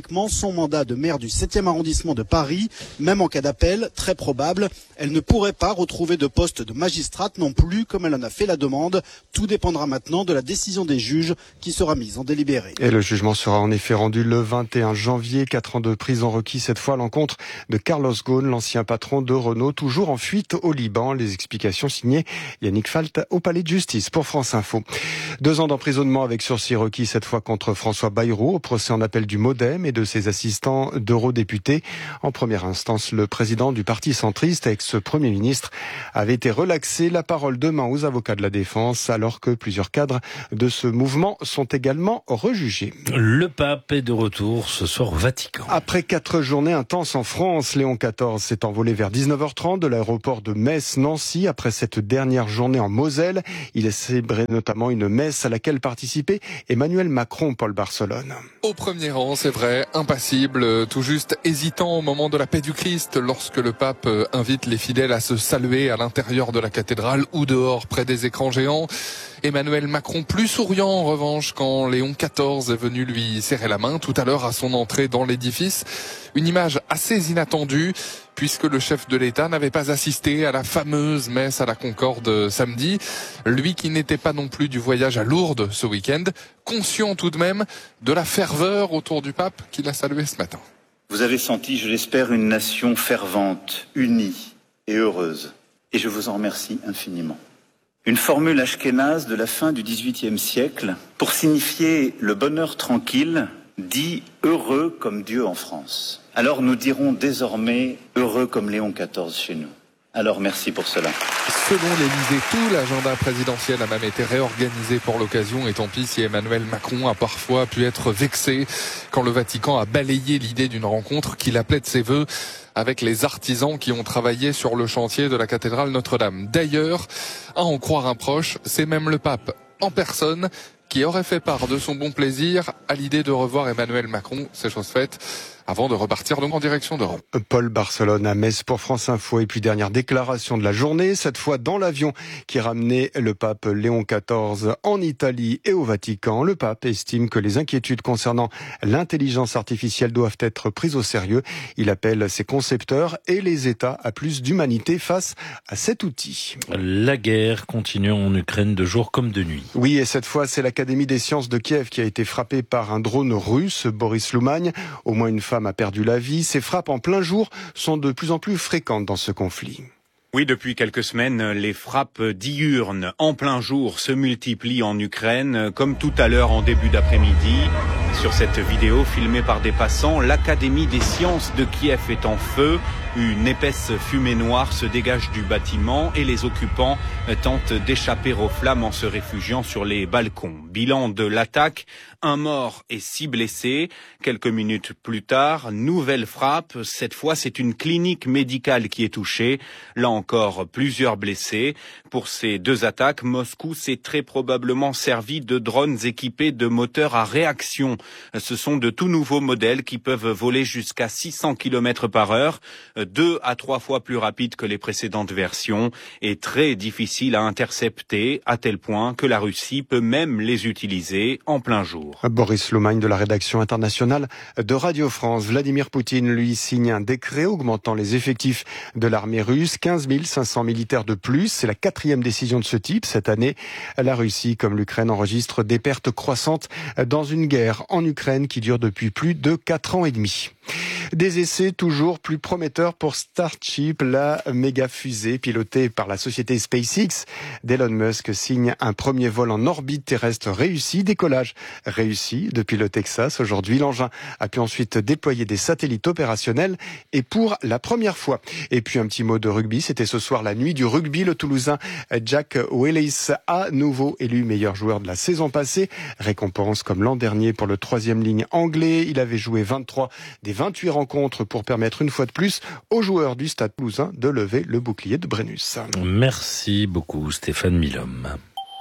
théoriquement son mandat de maire du 7e arrondissement de Paris. Même en cas d'appel, très probable, elle ne pourrait pas retrouver de poste de magistrate non plus, comme elle en a fait la demande. Tout dépendra maintenant de la décision des juges qui sera mise en délibéré. Et le jugement sera en effet rendu le 21 janvier. 4 ans de prison requis cette fois à l'encontre de Carlos Ghosn, l'ancien patron de Renault, toujours en fuite au Liban. Les explications signées Yannick Falt au palais de justice pour France Info. 2 ans d'emprisonnement avec sursis requis cette fois contre François Bayrou au procès en appel du MoDem et de ses assistants d'eurodéputés. En première instance, le président du parti centriste, ex-premier ministre, avait été relaxé. La parole demain aux avocats de la défense, alors que plusieurs cadres de ce mouvement sont également rejugés. Le pape est de retour ce soir au Vatican. Après 4 journées intenses en France, Léon XIV s'est envolé vers 19h30 de l'aéroport de Metz-Nancy. Après cette dernière journée en Moselle, il a célébré notamment une messe à laquelle participait Emmanuel Macron, Paul Barcelone. Au premier rang, c'est vrai, impassible, tout juste hésitant au moment de la paix du Christ, lorsque le pape invite les fidèles à se saluer à l'intérieur de la cathédrale ou dehors près des écrans géants. Emmanuel Macron plus souriant en revanche quand Léon XIV est venu lui serrer la main tout à l'heure à son entrée dans l'édifice. Une image assez inattendue puisque le chef de l'État n'avait pas assisté à la fameuse messe à la Concorde samedi. Lui qui n'était pas non plus du voyage à Lourdes ce week-end, conscient tout de même de la ferveur autour du pape qu'il a salué ce matin. Vous avez senti, je l'espère, une nation fervente, unie et heureuse. Et je vous en remercie infiniment. Une formule ashkénaze de la fin du XVIIIe siècle pour signifier le bonheur tranquille, dit heureux comme Dieu en France. Alors nous dirons désormais heureux comme Léon XIV chez nous. Alors merci pour cela. Selon l'Élysée, tout l'agenda présidentiel a même été réorganisé pour l'occasion et tant pis si Emmanuel Macron a parfois pu être vexé quand le Vatican a balayé l'idée d'une rencontre qu'il appelait de ses voeux avec les artisans qui ont travaillé sur le chantier de la cathédrale Notre-Dame. D'ailleurs, à en croire un proche, c'est même le pape en personne qui aurait fait part de son bon plaisir à l'idée de revoir Emmanuel Macron, c'est chose faite, avant de repartir donc en direction de Rome. Paul Barcelone à Metz pour France Info. Et puis dernière déclaration de la journée, cette fois dans l'avion qui ramenait le pape Léon XIV en Italie et au Vatican. Le pape estime que les inquiétudes concernant l'intelligence artificielle doivent être prises au sérieux. Il appelle ses concepteurs et les États à plus d'humanité face à cet outil. La guerre continue en Ukraine de jour comme de nuit. Oui, et cette fois, c'est l'Académie des sciences de Kiev qui a été frappée par un drone russe, Boris Loumagne. Au moins une femme a perdu la vie. Ces frappes en plein jour sont de plus en plus fréquentes dans ce conflit. Oui, depuis quelques semaines, les frappes diurnes en plein jour se multiplient en Ukraine, comme tout à l'heure en début d'après-midi. Sur cette vidéo filmée par des passants, l'Académie des sciences de Kiev est en feu. Une épaisse fumée noire se dégage du bâtiment et les occupants tentent d'échapper aux flammes en se réfugiant sur les balcons. Bilan de l'attaque, 1 mort et 6 blessés. Quelques minutes plus tard, nouvelle frappe. Cette fois, c'est une clinique médicale qui est touchée. Là encore, plusieurs blessés. Pour ces 2 attaques, Moscou s'est très probablement servi de drones équipés de moteurs à réaction. Ce sont de tout nouveaux modèles qui peuvent voler jusqu'à 600 km/h. 2 à 3 fois plus rapide que les précédentes versions et très difficile à intercepter, à tel point que la Russie peut même les utiliser en plein jour. Boris Loumagne de la rédaction internationale de Radio France. Vladimir Poutine, lui, signe un décret augmentant les effectifs de l'armée russe. 15 500 militaires de plus. C'est la 4e décision de ce type cette année. La Russie, comme l'Ukraine, enregistre des pertes croissantes dans une guerre en Ukraine qui dure depuis plus de 4 ans et demi. Des essais toujours plus prometteurs pour Starship, la méga fusée pilotée par la société SpaceX d'Elon Musk signe un premier vol en orbite terrestre réussi, décollage réussi depuis le Texas. Aujourd'hui, l'engin a pu ensuite déployer des satellites opérationnels et pour la première fois. Et puis un petit mot de rugby, c'était ce soir la nuit du rugby. Le Toulousain Jack Willis, à nouveau élu meilleur joueur de la saison passée. Récompense comme l'an dernier pour le 3e ligne anglais. Il avait joué 23 des 28 rencontres pour permettre une fois de plus aux joueurs du Stade Toulousain de lever le bouclier de Brennus. Merci beaucoup Stéphane Milhomme.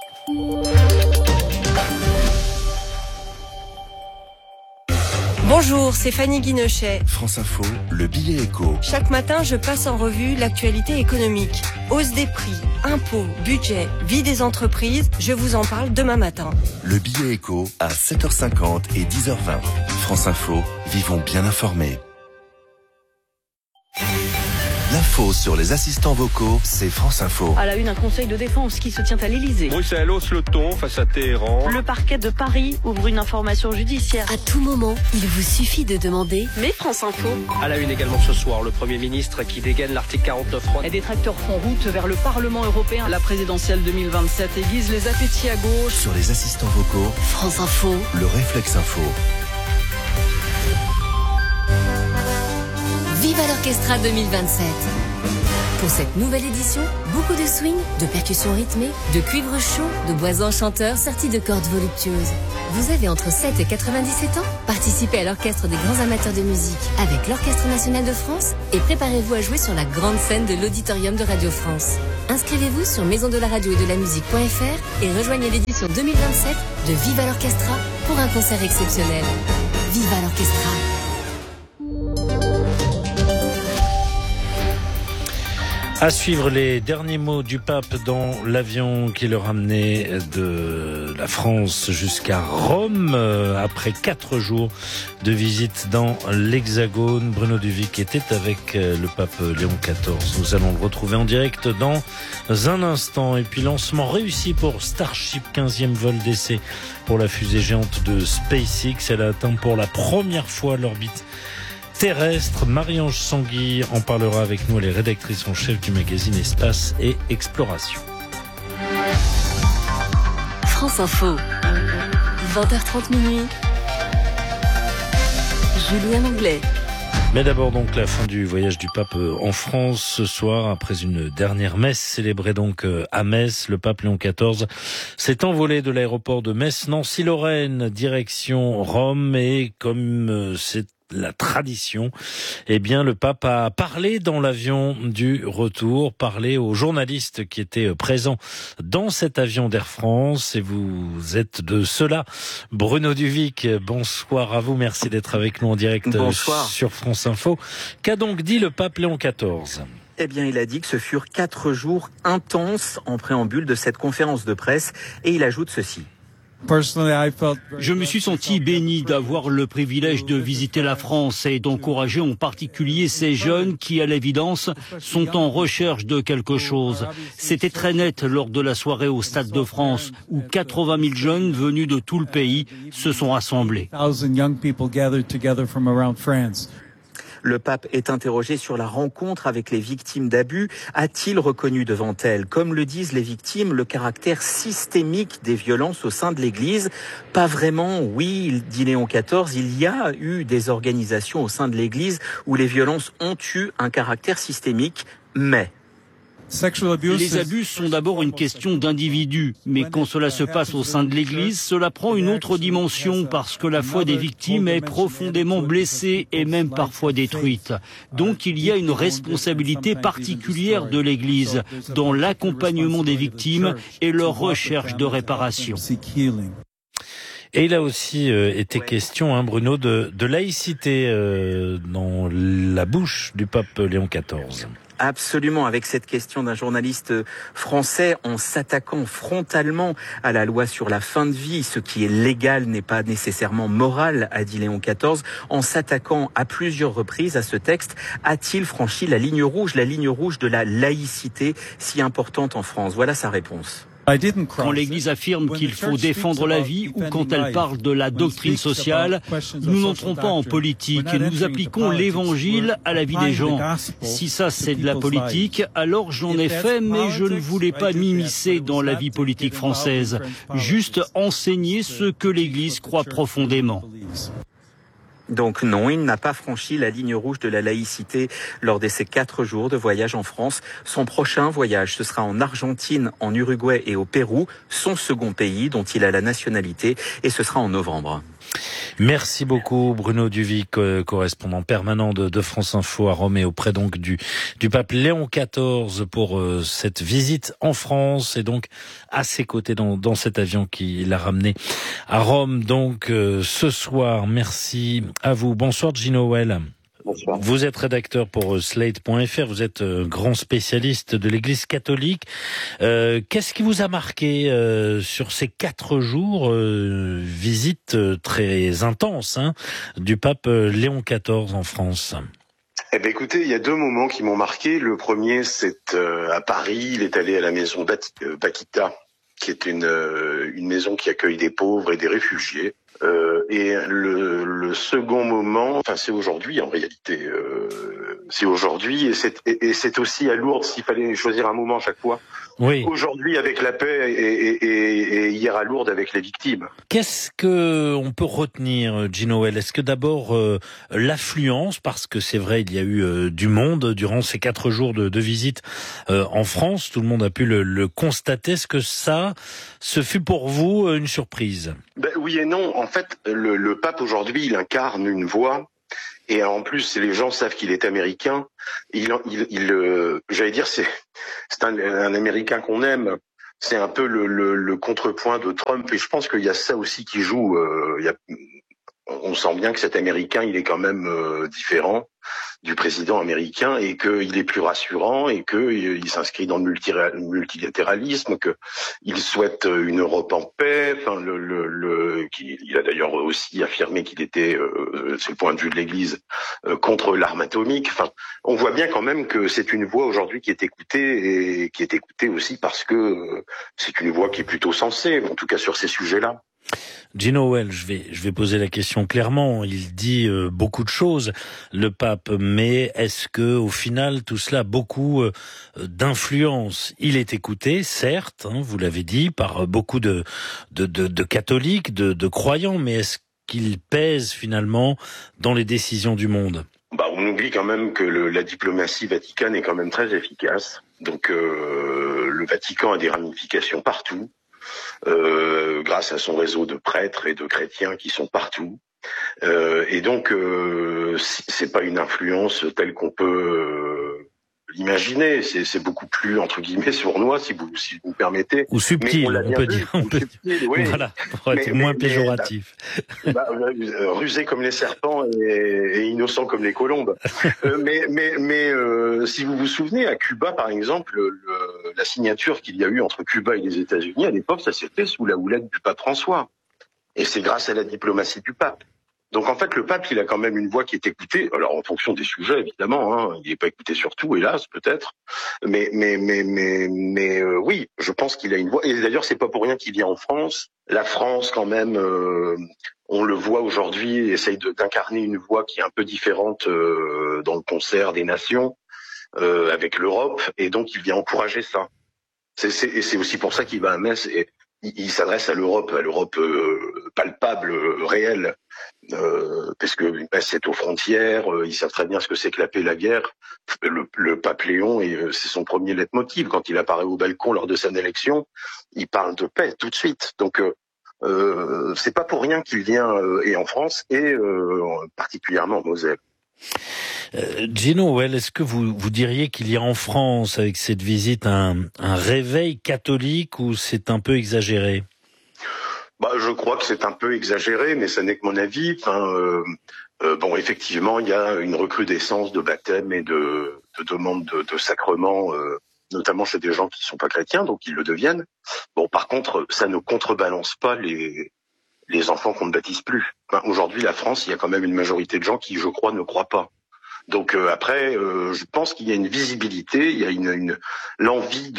Bonjour, c'est Fanny Guinochet. France Info, le billet éco. Chaque matin, je passe en revue l'actualité économique. Hausse des prix, impôts, budget, vie des entreprises, je vous en parle demain matin. Le billet éco à 7h50 et 10h20. France Info, vivons bien informés. L'info sur les assistants vocaux, c'est France Info. À la une, un conseil de défense qui se tient à l'Elysée. Bruxelles hausse le ton face à Téhéran. Le parquet de Paris ouvre une information judiciaire. À tout moment, il vous suffit de demander « Mais France Info ». À la une également ce soir, le Premier ministre qui dégaine l'article 49.3. Les détracteurs font route vers le Parlement européen. La présidentielle 2027 aiguise les appétits à gauche. Sur les assistants vocaux, France Info, le réflexe info. Viva l'Orchestra 2027. Pour cette nouvelle édition, beaucoup de swing, de percussions rythmées, de cuivre chaud, de bois enchanteurs sortis de cordes voluptueuses. Vous avez entre 7 et 97 ans? Participez à l'orchestre des grands amateurs de musique avec l'Orchestre national de France et préparez-vous à jouer sur la grande scène de l'Auditorium de Radio France. Inscrivez-vous sur maisondelaradio-et-de-la-musique.fr et rejoignez l'édition 2027 de Viva l'Orchestra pour un concert exceptionnel. Viva l'Orchestra. À suivre les derniers mots du pape dans l'avion qui le ramenait de la France jusqu'à Rome après 4 jours de visite dans l'Hexagone. Bruno Duvic était avec le pape Léon XIV. Nous allons le retrouver en direct dans un instant. Et puis lancement réussi pour Starship, 15e vol d'essai pour la fusée géante de SpaceX. Elle a atteint pour la première fois l'orbite terrestre. Marie-Ange Sanguy en parlera avec nous. Elle est rédactrice en chef du magazine Espace et Exploration. France Info, 20h30 minuit. Julien Anglais. Mais d'abord donc la fin du voyage du pape en France ce soir après une dernière messe célébrée donc à Metz. Le pape Léon XIV s'est envolé de l'aéroport de Metz-Nancy-Lorraine direction Rome et comme c'est la tradition, eh bien, le pape a parlé dans l'avion du retour, parlé aux journalistes qui étaient présents dans cet avion d'Air France. Et vous êtes de ceux-là. Bruno Duvic, bonsoir à vous. Merci d'être avec nous en direct sur France Info. Qu'a donc dit le pape Léon XIV ? Eh bien, il a dit que ce furent 4 jours intenses en préambule de cette conférence de presse. Et il ajoute ceci. Je me suis senti béni d'avoir le privilège de visiter la France et d'encourager en particulier ces jeunes qui, à l'évidence, sont en recherche de quelque chose. C'était très net lors de la soirée au Stade de France où 80 000 jeunes venus de tout le pays se sont rassemblés. Le pape est interrogé sur la rencontre avec les victimes d'abus. A-t-il reconnu devant elles, comme le disent les victimes, le caractère systémique des violences au sein de l'Église? Pas vraiment, oui, dit Léon XIV, il y a eu des organisations au sein de l'Église où les violences ont eu un caractère systémique, mais... Les abus sont d'abord une question d'individus, mais quand cela se passe au sein de l'Église, cela prend une autre dimension parce que la foi des victimes est profondément blessée et même parfois détruite. Donc il y a une responsabilité particulière de l'Église dans l'accompagnement des victimes et leur recherche de réparation. Et il a aussi été question, Bruno, de laïcité dans la bouche du pape Léon XIV. Absolument, avec cette question d'un journaliste français en s'attaquant frontalement à la loi sur la fin de vie. Ce qui est légal n'est pas nécessairement moral, a dit Léon XIV. En s'attaquant à plusieurs reprises à ce texte, a-t-il franchi la ligne rouge de la laïcité si importante en France? Voilà sa réponse. Quand l'Église affirme qu'il faut défendre la vie ou quand elle parle de la doctrine sociale, nous n'entrons pas en politique et nous appliquons l'Évangile à la vie des gens. Si ça c'est de la politique, alors j'en ai fait, mais je ne voulais pas m'immiscer dans la vie politique française, juste enseigner ce que l'Église croit profondément. Donc non, il n'a pas franchi la ligne rouge de la laïcité lors de ces 4 jours de voyage en France. Son prochain voyage, ce sera en Argentine, en Uruguay et au Pérou, son second pays dont il a la nationalité, et ce sera en novembre. Merci beaucoup Bruno Duvic, correspondant permanent de France Info à Rome et auprès donc du pape Léon XIV pour cette visite en France et donc à ses côtés dans cet avion qui l'a ramené à Rome donc ce soir. Merci à vous. Bonsoir Gino Well. Bonsoir. Vous êtes rédacteur pour Slate.fr, vous êtes grand spécialiste de l'Église catholique. Qu'est-ce qui vous a marqué sur ces 4 jours, visite très intense du pape Léon XIV en France? Eh bien, écoutez, il y a 2 moments qui m'ont marqué. Le premier, c'est à Paris. Il est allé à la maison Bakita, qui est une maison qui accueille des pauvres et des réfugiés. Et le second moment, c'est aujourd'hui en réalité. C'est aujourd'hui et c'est aussi à Lourdes s'il fallait choisir un moment à chaque fois. Oui. Aujourd'hui avec la paix et hier à Lourdes avec les victimes. Qu'est-ce que on peut retenir, Gino Well? Est-ce que d'abord l'affluence, parce que c'est vrai, il y a eu du monde durant ces 4 jours de visite en France, tout le monde a pu le constater. Est-ce que ce fut pour vous une surprise? Oui et non. En fait, le pape aujourd'hui, il incarne une voix. Et en plus, les gens savent qu'il est américain. J'allais dire, c'est un Américain qu'on aime. C'est un peu le contrepoint de Trump. Et je pense qu'il y a ça aussi qui joue. On sent bien que cet Américain, il est quand même différent du président américain et qu'il est plus rassurant et qu'il s'inscrit dans le multilatéralisme, qu'il souhaite une Europe en paix. Il a d'ailleurs aussi affirmé qu'il était, c'est le point de vue de l'Église, contre l'arme atomique. On voit bien quand même que c'est une voix aujourd'hui qui est écoutée et qui est écoutée aussi parce que c'est une voix qui est plutôt sensée, en tout cas sur ces sujets-là. Gino Well, je vais poser la question clairement. Il dit beaucoup de choses, le pape, mais est-ce que au final tout cela a beaucoup d'influence? Il est écouté, certes, vous l'avez dit, par beaucoup de catholiques, de croyants, mais est-ce qu'il pèse finalement dans les décisions du monde? On oublie quand même que la diplomatie vaticane est quand même très efficace. Donc le Vatican a des ramifications partout. Grâce à son réseau de prêtres et de chrétiens qui sont partout. Et donc, c'est pas une influence telle qu'on peut l'imaginer. C'est beaucoup plus, entre guillemets, sournois, si vous me permettez. Ou subtil, on peut dire. Oui. Voilà, pour être moins péjoratif. Rusé comme les serpents et innocent comme les colombes. mais si vous vous souvenez, à Cuba, par exemple, la signature qu'il y a eu entre Cuba et les États-Unis, à l'époque, ça s'est fait sous la houlette du pape François. Et c'est grâce à la diplomatie du pape. Donc en fait, le pape, il a quand même une voix qui est écoutée. Alors en fonction des sujets, évidemment, il n'est pas écouté sur tout, hélas, peut-être. Mais oui, je pense qu'il a une voix. Et d'ailleurs, c'est pas pour rien qu'il vient en France. La France, quand même, on le voit aujourd'hui, essaye d'incarner une voix qui est un peu différente dans le concert des nations avec l'Europe. Et donc, il vient encourager ça. C'est aussi pour ça qu'il va à Metz et il s'adresse à l'Europe palpable, réelle, parce que c'est aux frontières, ils savent très bien ce que c'est que la paix et la guerre. Le pape Léon, c'est son premier leitmotiv. Quand il apparaît au balcon lors de son élection, il parle de paix tout de suite. Donc c'est pas pour rien qu'il vient et en France et particulièrement en Moselle. Gino Well, est-ce que vous diriez qu'il y a en France, avec cette visite, un réveil catholique ou c'est un peu exagéré? Je crois que c'est un peu exagéré, mais ça n'est que mon avis. Effectivement, il y a une recrudescence de baptême et de demandes de sacrements, notamment chez des gens qui ne sont pas chrétiens, donc ils le deviennent. Par contre, ça ne contrebalance pas les enfants qu'on ne baptise plus. Aujourd'hui, la France, il y a quand même une majorité de gens qui, je crois, ne croient pas. Donc après, je pense qu'il y a une visibilité, il y a l'envie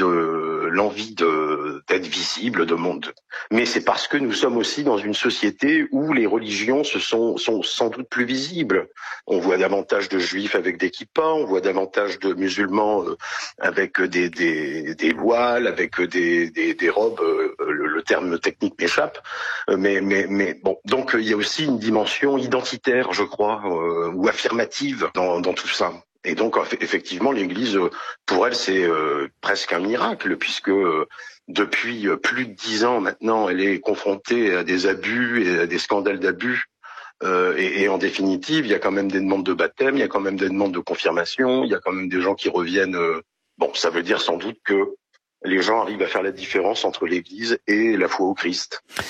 d'être visible de monde. Mais c'est parce que nous sommes aussi dans une société où les religions sont sans doute plus visibles. On voit davantage de juifs avec des kippas, on voit davantage de musulmans avec des voiles, avec des robes. Le terme technique m'échappe. Mais bon, donc il y a aussi une dimension identitaire, je crois, ou affirmative dans tout ça. Et donc, effectivement, l'Église, pour elle, c'est presque un miracle, puisque depuis plus de 10 ans maintenant, elle est confrontée à des abus et à des scandales d'abus. Et en définitive, il y a quand même des demandes de baptême, il y a quand même des demandes de confirmation, il y a quand même des gens qui reviennent. Ça veut dire sans doute que les gens arrivent à faire la différence entre l'Église et la foi au Christ.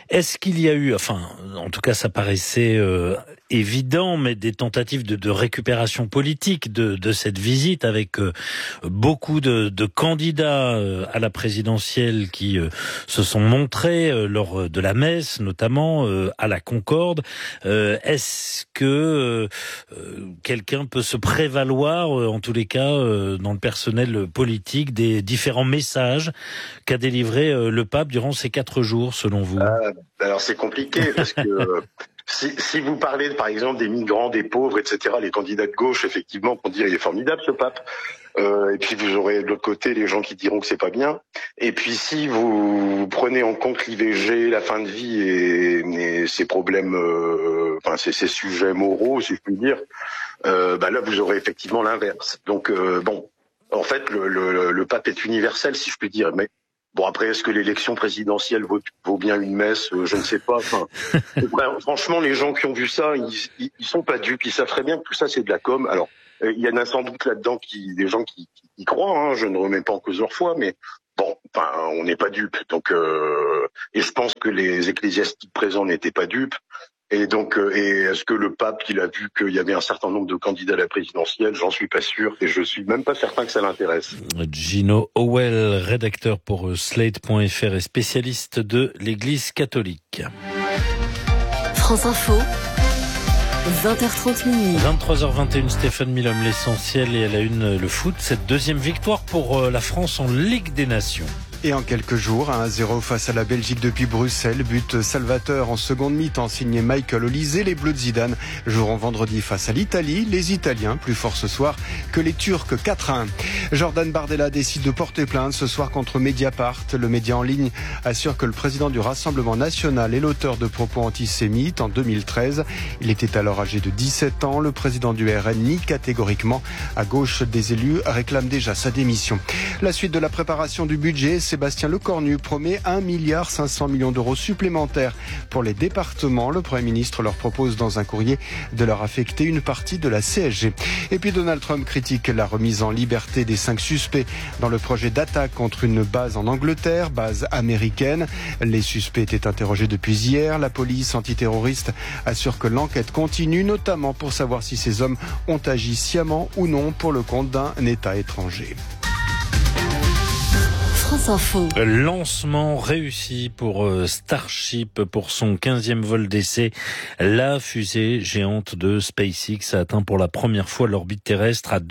Est-ce qu'il y a eu, en tout cas ça paraissait évident, mais des tentatives de récupération politique de cette visite avec beaucoup de candidats à la présidentielle qui se sont montrés lors de la messe, notamment à la Concorde. Est-ce que quelqu'un peut se prévaloir, en tous les cas, dans le personnel politique, des différents messages qu'a délivré le pape durant ces 4 jours, selon vous? Alors c'est compliqué parce que si vous parlez par exemple des migrants, des pauvres, etc., les candidats de gauche, effectivement, vont dire il est formidable ce pape. Et puis vous aurez de l'autre côté les gens qui diront que c'est pas bien. Et puis si vous prenez en compte l'IVG, la fin de vie et ces problèmes, ces sujets moraux, si je puis dire, là vous aurez effectivement l'inverse. Donc en fait le pape est universel, si je puis dire, mais bon, après, est-ce que l'élection présidentielle vaut bien une messe? Je ne sais pas. Franchement, les gens qui ont vu ça, ils sont pas dupes. Ils savent très bien que tout ça, c'est de la com. Alors, il y en a sans doute là-dedans des gens qui y croient. Hein, je ne remets pas en cause leur foi, mais bon, on n'est pas dupes. Donc, et je pense que les ecclésiastiques présents n'étaient pas dupes. Et donc, est-ce que le pape, il a vu qu'il y avait un certain nombre de candidats à la présidentielle? J'en suis pas sûr, et je suis même pas certain que ça l'intéresse. Gino Howell, rédacteur pour Slate.fr et spécialiste de l'Église catholique. France Info, 20h30 minuit. 23h21, Stéphane Milhomme, l'essentiel, et à la une, le foot. Cette deuxième victoire pour la France en Ligue des Nations. Et en quelques jours, 1-0 face à la Belgique depuis Bruxelles. But salvateur en seconde mi-temps signé Michael Olise. Les Bleus de Zidane joueront vendredi face à l'Italie. Les Italiens, plus forts ce soir que les Turcs, 4-1. Jordan Bardella décide de porter plainte ce soir contre Mediapart. Le média en ligne assure que le président du Rassemblement national est l'auteur de propos antisémites en 2013. Il était alors âgé de 17 ans. Le président du RN nie catégoriquement. À gauche, des élus réclament déjà sa démission. La suite de la préparation du budget, Sébastien Lecornu promet 1,5 milliard d'euros supplémentaires pour les départements. Le Premier ministre leur propose dans un courrier de leur affecter une partie de la CSG. Et puis Donald Trump critique la remise en liberté des 5 suspects dans le projet d'attaque contre une base en Angleterre, base américaine. Les suspects étaient interrogés depuis hier. La police antiterroriste assure que l'enquête continue, notamment pour savoir si ces hommes ont agi sciemment ou non pour le compte d'un État étranger. France Info. Lancement réussi pour Starship pour son 15e vol d'essai. La fusée géante de SpaceX a atteint pour la première fois l'orbite terrestre à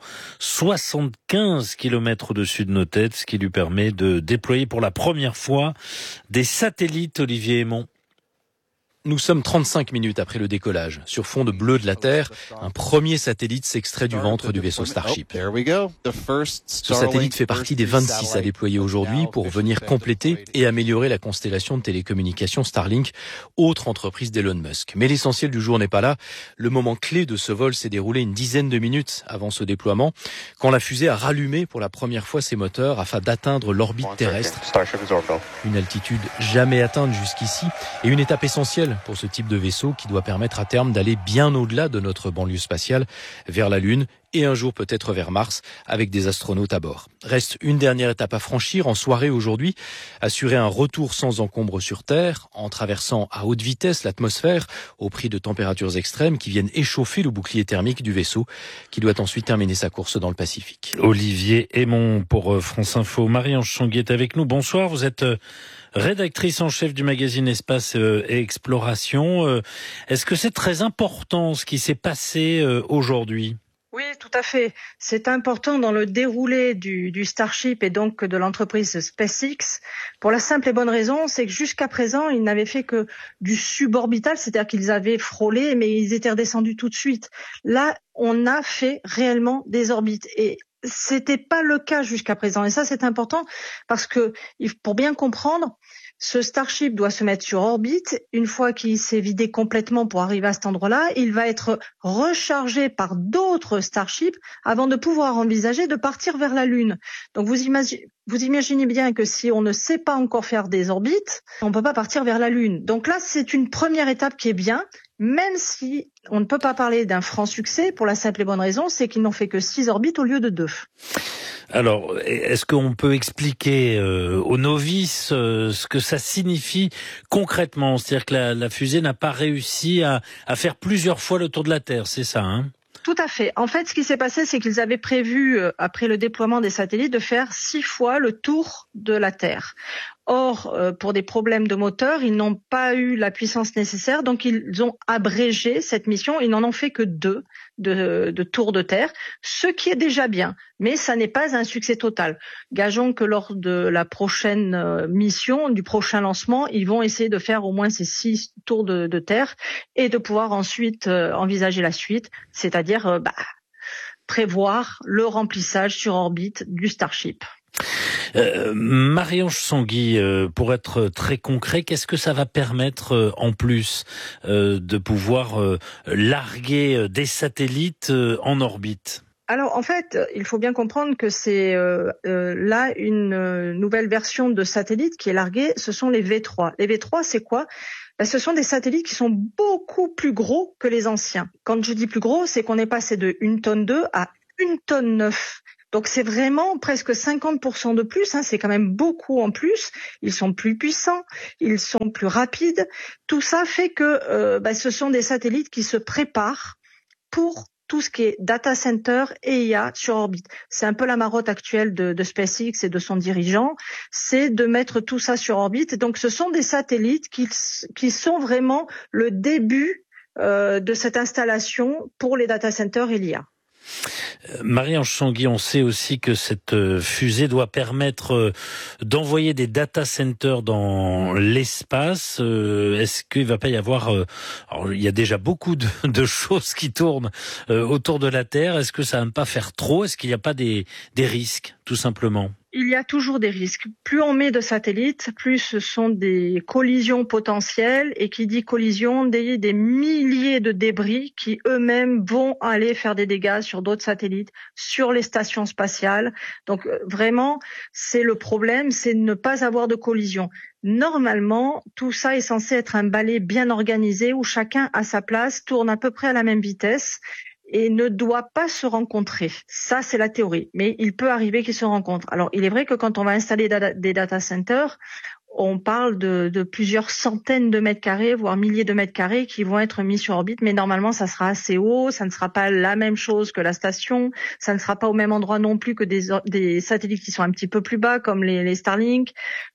275 km au-dessus de nos têtes, ce qui lui permet de déployer pour la première fois des satellites. Olivier Aymon. Nous sommes 35 minutes après le décollage. Sur fond de bleu de la Terre, un premier satellite s'extrait du ventre du vaisseau Starship. Ce satellite fait partie des 26 à déployer aujourd'hui pour venir compléter et améliorer la constellation de télécommunications Starlink, autre entreprise d'Elon Musk. Mais l'essentiel du jour n'est pas là. Le moment clé de ce vol s'est déroulé une dizaine de minutes avant ce déploiement, quand la fusée a rallumé pour la première fois ses moteurs afin d'atteindre l'orbite terrestre. Une altitude jamais atteinte jusqu'ici et une étape essentielle pour ce type de vaisseau qui doit permettre à terme d'aller bien au-delà de notre banlieue spatiale, vers la Lune et un jour peut-être vers Mars avec des astronautes à bord. Reste une dernière étape à franchir en soirée aujourd'hui, assurer un retour sans encombre sur Terre en traversant à haute vitesse l'atmosphère au prix de températures extrêmes qui viennent échauffer le bouclier thermique du vaisseau qui doit ensuite terminer sa course dans le Pacifique. Olivier Aymon pour France Info. Marie-Ange Changuet est avec nous. Bonsoir, vous êtes rédactrice en chef du magazine Espace et Exploration. Est-ce que c'est très important ce qui s'est passé aujourd'hui ? Oui, tout à fait. C'est important dans le déroulé du Starship et donc de l'entreprise SpaceX pour la simple et bonne raison, c'est que jusqu'à présent, ils n'avaient fait que du suborbital, c'est-à-dire qu'ils avaient frôlé, mais ils étaient redescendus tout de suite. Là, on a fait réellement des orbites et c'était pas le cas jusqu'à présent. Et ça, c'est important parce que pour bien comprendre, ce Starship doit se mettre sur orbite. Une fois qu'il s'est vidé complètement pour arriver à cet endroit-là, il va être rechargé par d'autres Starships avant de pouvoir envisager de partir vers la Lune. Donc vous imaginez bien que si on ne sait pas encore faire des orbites, on ne peut pas partir vers la Lune. Donc là, c'est une première étape qui est bien, même si on ne peut pas parler d'un franc succès pour la simple et bonne raison, c'est qu'ils n'ont fait que 6 orbites au lieu de 2. Alors, est-ce qu'on peut expliquer aux novices ce que ça signifie concrètement? C'est-à-dire que la fusée n'a pas réussi à faire plusieurs fois le tour de la Terre, c'est ça, hein? Tout à fait. En fait, ce qui s'est passé, c'est qu'ils avaient prévu, après le déploiement des satellites, de faire 6 fois le tour de la Terre. Or, pour des problèmes de moteur, ils n'ont pas eu la puissance nécessaire, donc ils ont abrégé cette mission. Ils n'en ont fait que 2 de tours de Terre, ce qui est déjà bien, mais ça n'est pas un succès total. Gageons que lors de la prochaine mission, du prochain lancement, ils vont essayer de faire au moins ces 6 tours de Terre et de pouvoir ensuite envisager la suite, c'est-à-dire prévoir le remplissage sur orbite du Starship. Marie-Ange Sanguy, pour être très concret, qu'est-ce que ça va permettre en plus de pouvoir larguer des satellites en orbite? Alors en fait, il faut bien comprendre que c'est là une nouvelle version de satellite qui est larguée, ce sont les V3. Les V3, c'est quoi? Ce sont des satellites qui sont beaucoup plus gros que les anciens. Quand je dis plus gros, c'est qu'on est passé de 1,2 tonne à 1,9 tonne. Donc c'est vraiment presque 50% de plus, hein, c'est quand même beaucoup en plus. Ils sont plus puissants, ils sont plus rapides. Tout ça fait que ce sont des satellites qui se préparent pour tout ce qui est data center et IA sur orbite. C'est un peu la marotte actuelle de SpaceX et de son dirigeant, c'est de mettre tout ça sur orbite. Donc ce sont des satellites qui sont vraiment le début de cette installation pour les data centers et l'IA. Marie-Ange Sanguy, on sait aussi que cette fusée doit permettre d'envoyer des data centers dans l'espace. Est-ce qu'il va pas y avoir... alors, il y a déjà beaucoup de choses qui tournent autour de la Terre. Est-ce que ça va pas faire trop? Est-ce qu'il n'y a pas des risques, tout simplement? Il y a toujours des risques. Plus on met de satellites, plus ce sont des collisions potentielles. Et qui dit collision, des milliers de débris qui eux-mêmes vont aller faire des dégâts sur d'autres satellites, sur les stations spatiales. Donc vraiment, c'est le problème, c'est de ne pas avoir de collision. Normalement, tout ça est censé être un balai bien organisé où chacun à sa place tourne à peu près à la même vitesse et ne doit pas se rencontrer. Ça, c'est la théorie. Mais il peut arriver qu'ils se rencontrent. Alors, il est vrai que quand on va installer des data centers, on parle de plusieurs centaines de mètres carrés, voire milliers de mètres carrés qui vont être mis sur orbite. Mais normalement, ça sera assez haut. Ça ne sera pas la même chose que la station. Ça ne sera pas au même endroit non plus que des satellites qui sont un petit peu plus bas, comme les Starlink,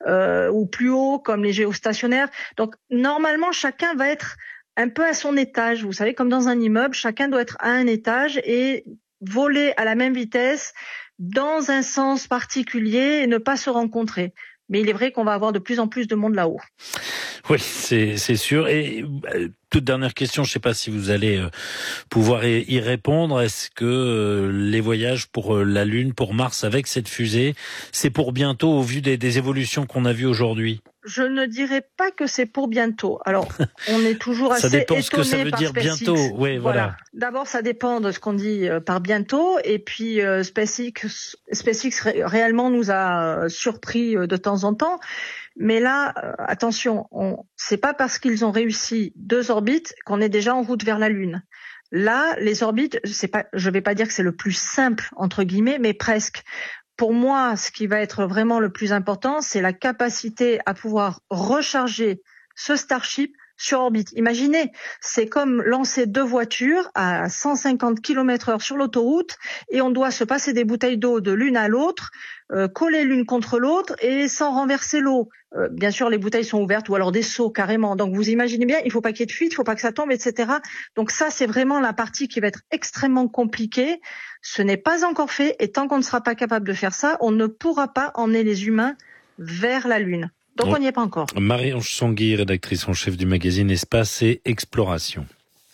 ou plus haut, comme les géostationnaires. Donc, normalement, chacun va être un peu à son étage, vous savez, comme dans un immeuble, chacun doit être à un étage et voler à la même vitesse dans un sens particulier et ne pas se rencontrer. Mais il est vrai qu'on va avoir de plus en plus de monde là-haut. Oui, c'est sûr. Et toute dernière question, je ne sais pas si vous allez pouvoir y répondre. Est-ce que les voyages pour la Lune, pour Mars avec cette fusée, c'est pour bientôt au vu des évolutions qu'on a vues aujourd'hui? Je ne dirais pas que c'est pour bientôt. Alors, on est toujours assez étonné par SpaceX. Ça dépend ce que ça veut dire bientôt. Oui, voilà. D'abord, ça dépend de ce qu'on dit par bientôt. Et puis, SpaceX réellement nous a surpris de temps en temps. Mais là, attention, c'est pas parce qu'ils ont réussi 2 orbites qu'on est déjà en route vers la Lune. Là, les orbites, je vais pas dire que c'est le plus simple, entre guillemets, mais presque. Pour moi, ce qui va être vraiment le plus important, c'est la capacité à pouvoir recharger ce Starship sur orbite. Imaginez, c'est comme lancer 2 voitures à 150 km/h sur l'autoroute et on doit se passer des bouteilles d'eau de l'une à l'autre, coller l'une contre l'autre et sans renverser l'eau. Bien sûr, les bouteilles sont ouvertes ou alors des seaux carrément. Donc vous imaginez bien, il faut pas qu'il y ait de fuite, il faut pas que ça tombe, etc. Donc ça, c'est vraiment la partie qui va être extrêmement compliquée. Ce n'est pas encore fait et tant qu'on ne sera pas capable de faire ça, on ne pourra pas emmener les humains vers la Lune. Donc on n'y est pas encore. Marie-Ange Sanguy, rédactrice en chef du magazine Espace et Exploration.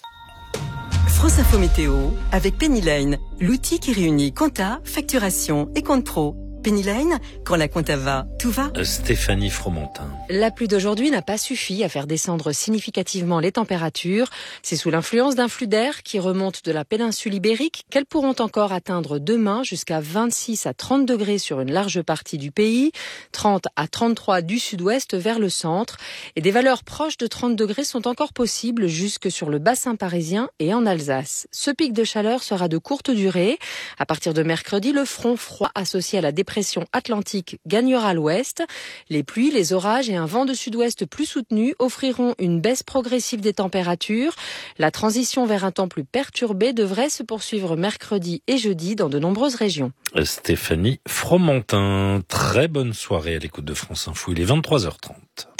France Info Météo avec Penny Lane, l'outil qui réunit compta, facturation et compte pro. Penny Lane, quand la compta va, tout va. Stéphanie Fromentin. La pluie d'aujourd'hui n'a pas suffi à faire descendre significativement les températures. C'est sous l'influence d'un flux d'air qui remonte de la péninsule ibérique qu'elles pourront encore atteindre demain jusqu'à 26 à 30 degrés sur une large partie du pays, 30 à 33 du sud-ouest vers le centre. Et des valeurs proches de 30 degrés sont encore possibles jusque sur le bassin parisien et en Alsace. Ce pic de chaleur sera de courte durée. À partir de mercredi, le front froid associé à la dépression atlantique gagnera l'ouest. Les pluies, les orages et un vent de sud-ouest plus soutenu offriront une baisse progressive des températures. La transition vers un temps plus perturbé devrait se poursuivre mercredi et jeudi dans de nombreuses régions. Stéphanie Fromentin, très bonne soirée à l'écoute de France Info. Il est 23h30.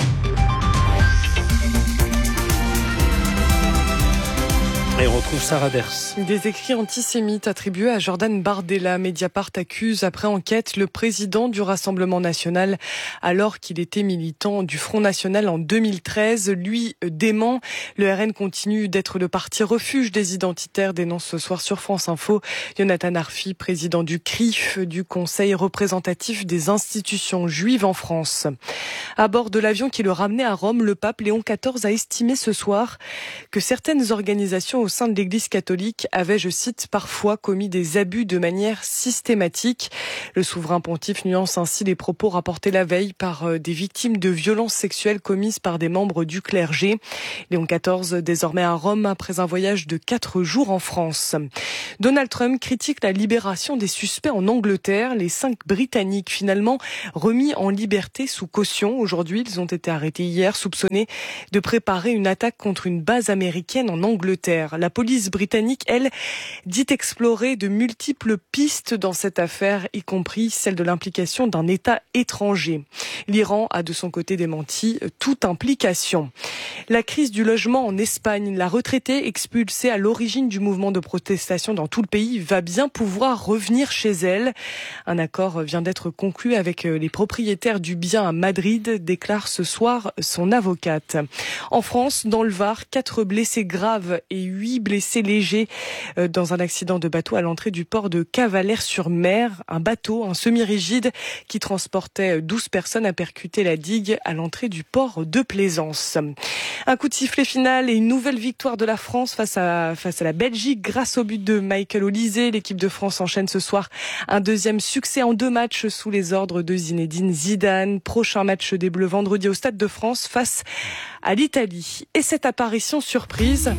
Et on retrouve Sarah Ders. Des écrits antisémites attribués à Jordan Bardella. Mediapart accuse, après enquête, le président du Rassemblement national, alors qu'il était militant du Front national en 2013. Lui dément. Le RN continue d'être le parti refuge des identitaires, dénonce ce soir sur France Info Jonathan Arfi, président du CRIF, du Conseil représentatif des institutions juives en France. À bord de l'avion qui le ramenait à Rome, le pape Léon XIV a estimé ce soir que certaines organisations au sein de l'Église catholique avait, je cite, parfois commis des abus de manière systématique. Le souverain pontife nuance ainsi les propos rapportés la veille par des victimes de violences sexuelles commises par des membres du clergé. Léon XIV, désormais à Rome, après un voyage de 4 jours en France. Donald Trump critique la libération des suspects en Angleterre. Les 5 Britanniques, finalement remis en liberté sous caution. Aujourd'hui, ils ont été arrêtés hier, soupçonnés de préparer une attaque contre une base américaine en Angleterre. La police britannique, elle, dit explorer de multiples pistes dans cette affaire, y compris celle de l'implication d'un État étranger. L'Iran a de son côté démenti toute implication. La crise du logement en Espagne, la retraitée expulsée à l'origine du mouvement de protestation dans tout le pays va bien pouvoir revenir chez elle. Un accord vient d'être conclu avec les propriétaires du bien à Madrid, déclare ce soir son avocate. En France, dans le Var, 4 blessés graves et 8 blessés légers dans un accident de bateau à l'entrée du port de Cavalère-sur-Mer. Un bateau, un semi-rigide qui transportait 12 personnes a percuté la digue à l'entrée du port de Plaisance. Un coup de sifflet final et une nouvelle victoire de la France face à la Belgique grâce au but de Michael Olise. L'équipe de France enchaîne ce soir un deuxième succès en 2 matchs sous les ordres de Zinedine Zidane. Prochain match des Bleus vendredi au Stade de France face à l'Italie. Et cette apparition surprise...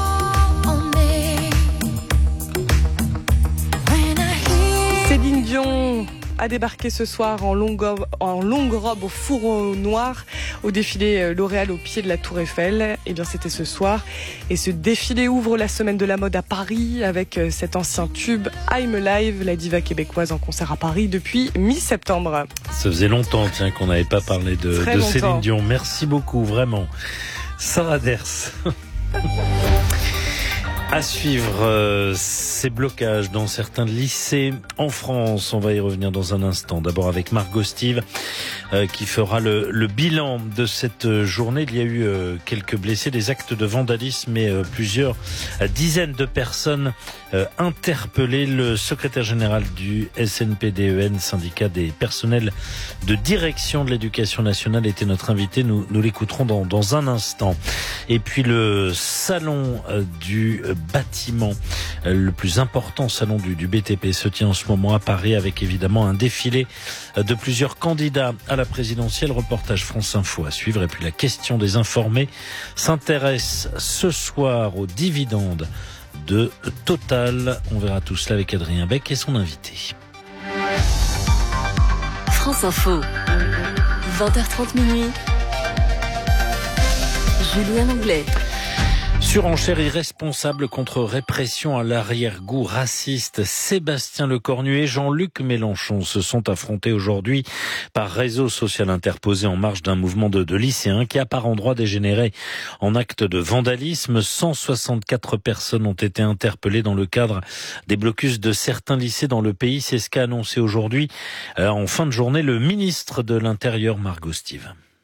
Céline Dion a débarqué ce soir en longue robe au fourreau noir au défilé L'Oréal au pied de la Tour Eiffel. Eh bien, c'était ce soir. Et ce défilé ouvre la semaine de la mode à Paris avec cet ancien tube I'm Alive, la diva québécoise en concert à Paris depuis mi-septembre. Ça faisait longtemps, tiens, qu'on n'avait pas parlé de Céline Dion. Merci beaucoup, vraiment. Sarah Ders. À suivre ces blocages dans certains lycées en France. On va y revenir dans un instant. D'abord avec Margot Stive qui fera le bilan de cette journée. Il y a eu quelques blessés, des actes de vandalisme et plusieurs dizaines de personnes interpellées. Le secrétaire général du SNPDEN, syndicat des personnels de direction de l'éducation nationale, était notre invité. Nous l'écouterons dans un instant. Et puis le salon du bâtiment, le plus important salon du BTP, se tient en ce moment à Paris avec évidemment un défilé de plusieurs candidats à la présidentielle. Reportage France Info à suivre. Et puis la question des informés s'intéresse ce soir aux dividendes de Total. On verra tout cela avec Adrien Beck et son invité. France Info, 20h30 minuit. Julien Anglais. Surenchère irresponsable contre répression à l'arrière-goût raciste. Sébastien Lecornu et Jean-Luc Mélenchon se sont affrontés aujourd'hui par réseau social interposé en marge d'un mouvement de lycéens qui a par endroits dégénéré en acte de vandalisme. 164 personnes ont été interpellées dans le cadre des blocus de certains lycées dans le pays. C'est ce qu'a annoncé aujourd'hui en fin de journée le ministre de l'Intérieur, Margot Stive.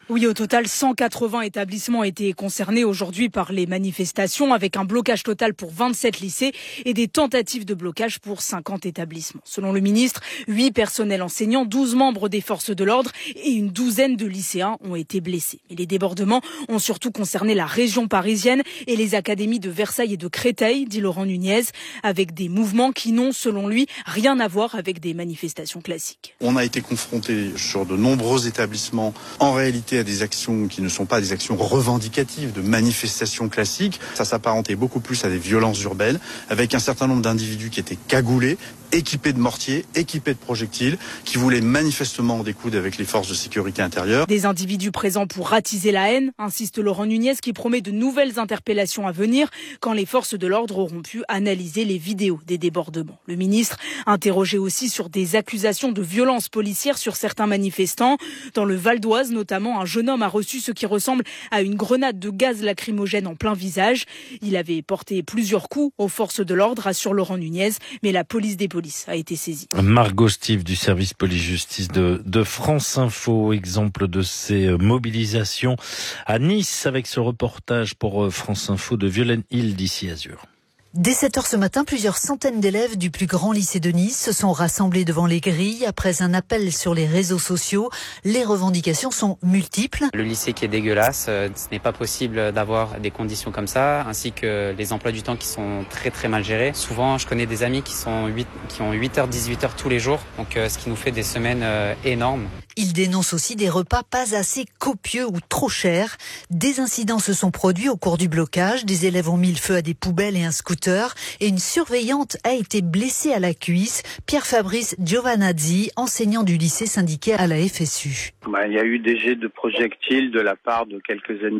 Oui, au total, 180 établissements étaient concernés aujourd'hui par les manifestations, avec un blocage total pour 27 lycées et des tentatives de blocage pour 50 établissements. Selon le ministre, 8 personnels enseignants, 12 membres des forces de l'ordre et une douzaine de lycéens ont été blessés. Et les débordements ont surtout concerné la région parisienne et les académies de Versailles et de Créteil, dit Laurent Nunez, avec des mouvements qui n'ont, selon lui, rien à voir avec des manifestations classiques. On a été confronté sur de nombreux établissements, en réalité, à des actions qui ne sont pas des actions revendicatives, de manifestations classiques. Ça s'apparentait beaucoup plus à des violences urbaines, avec un certain nombre d'individus qui étaient cagoulés, équipés de mortiers, équipés de projectiles, qui voulaient manifestement en découdre avec les forces de sécurité intérieure. Des individus présents pour attiser la haine, insiste Laurent Nunez, qui promet de nouvelles interpellations à venir quand les forces de l'ordre auront pu analyser les vidéos des débordements. Le ministre, interrogé aussi sur des accusations de violences policières sur certains manifestants. Dans le Val d'Oise, notamment, un jeune homme a reçu ce qui ressemble à une grenade de gaz lacrymogène en plein visage. Il avait porté plusieurs coups aux forces de l'ordre, assure Laurent Nunez, mais la police des polices a été saisie. Margot Steve du service police-justice de France Info, exemple de ces mobilisations à Nice avec ce reportage pour France Info de Violaine Hill d'ici Azur. Dès 7h ce matin, plusieurs centaines d'élèves du plus grand lycée de Nice se sont rassemblés devant les grilles après un appel sur les réseaux sociaux. Les revendications sont multiples. Le lycée qui est dégueulasse, ce n'est pas possible d'avoir des conditions comme ça, ainsi que les emplois du temps qui sont très très mal gérés. Souvent, je connais des amis qui ont 8h, 18h tous les jours, donc ce qui nous fait des semaines énormes. Ils dénoncent aussi des repas pas assez copieux ou trop chers. Des incidents se sont produits au cours du blocage. Des élèves ont mis le feu à des poubelles et un scooter. Et une surveillante a été blessée à la cuisse. Pierre-Fabrice Giovanazzi, enseignant du lycée syndiqué à la FSU. Il y a eu des jets de projectiles de la part de quelques ennemis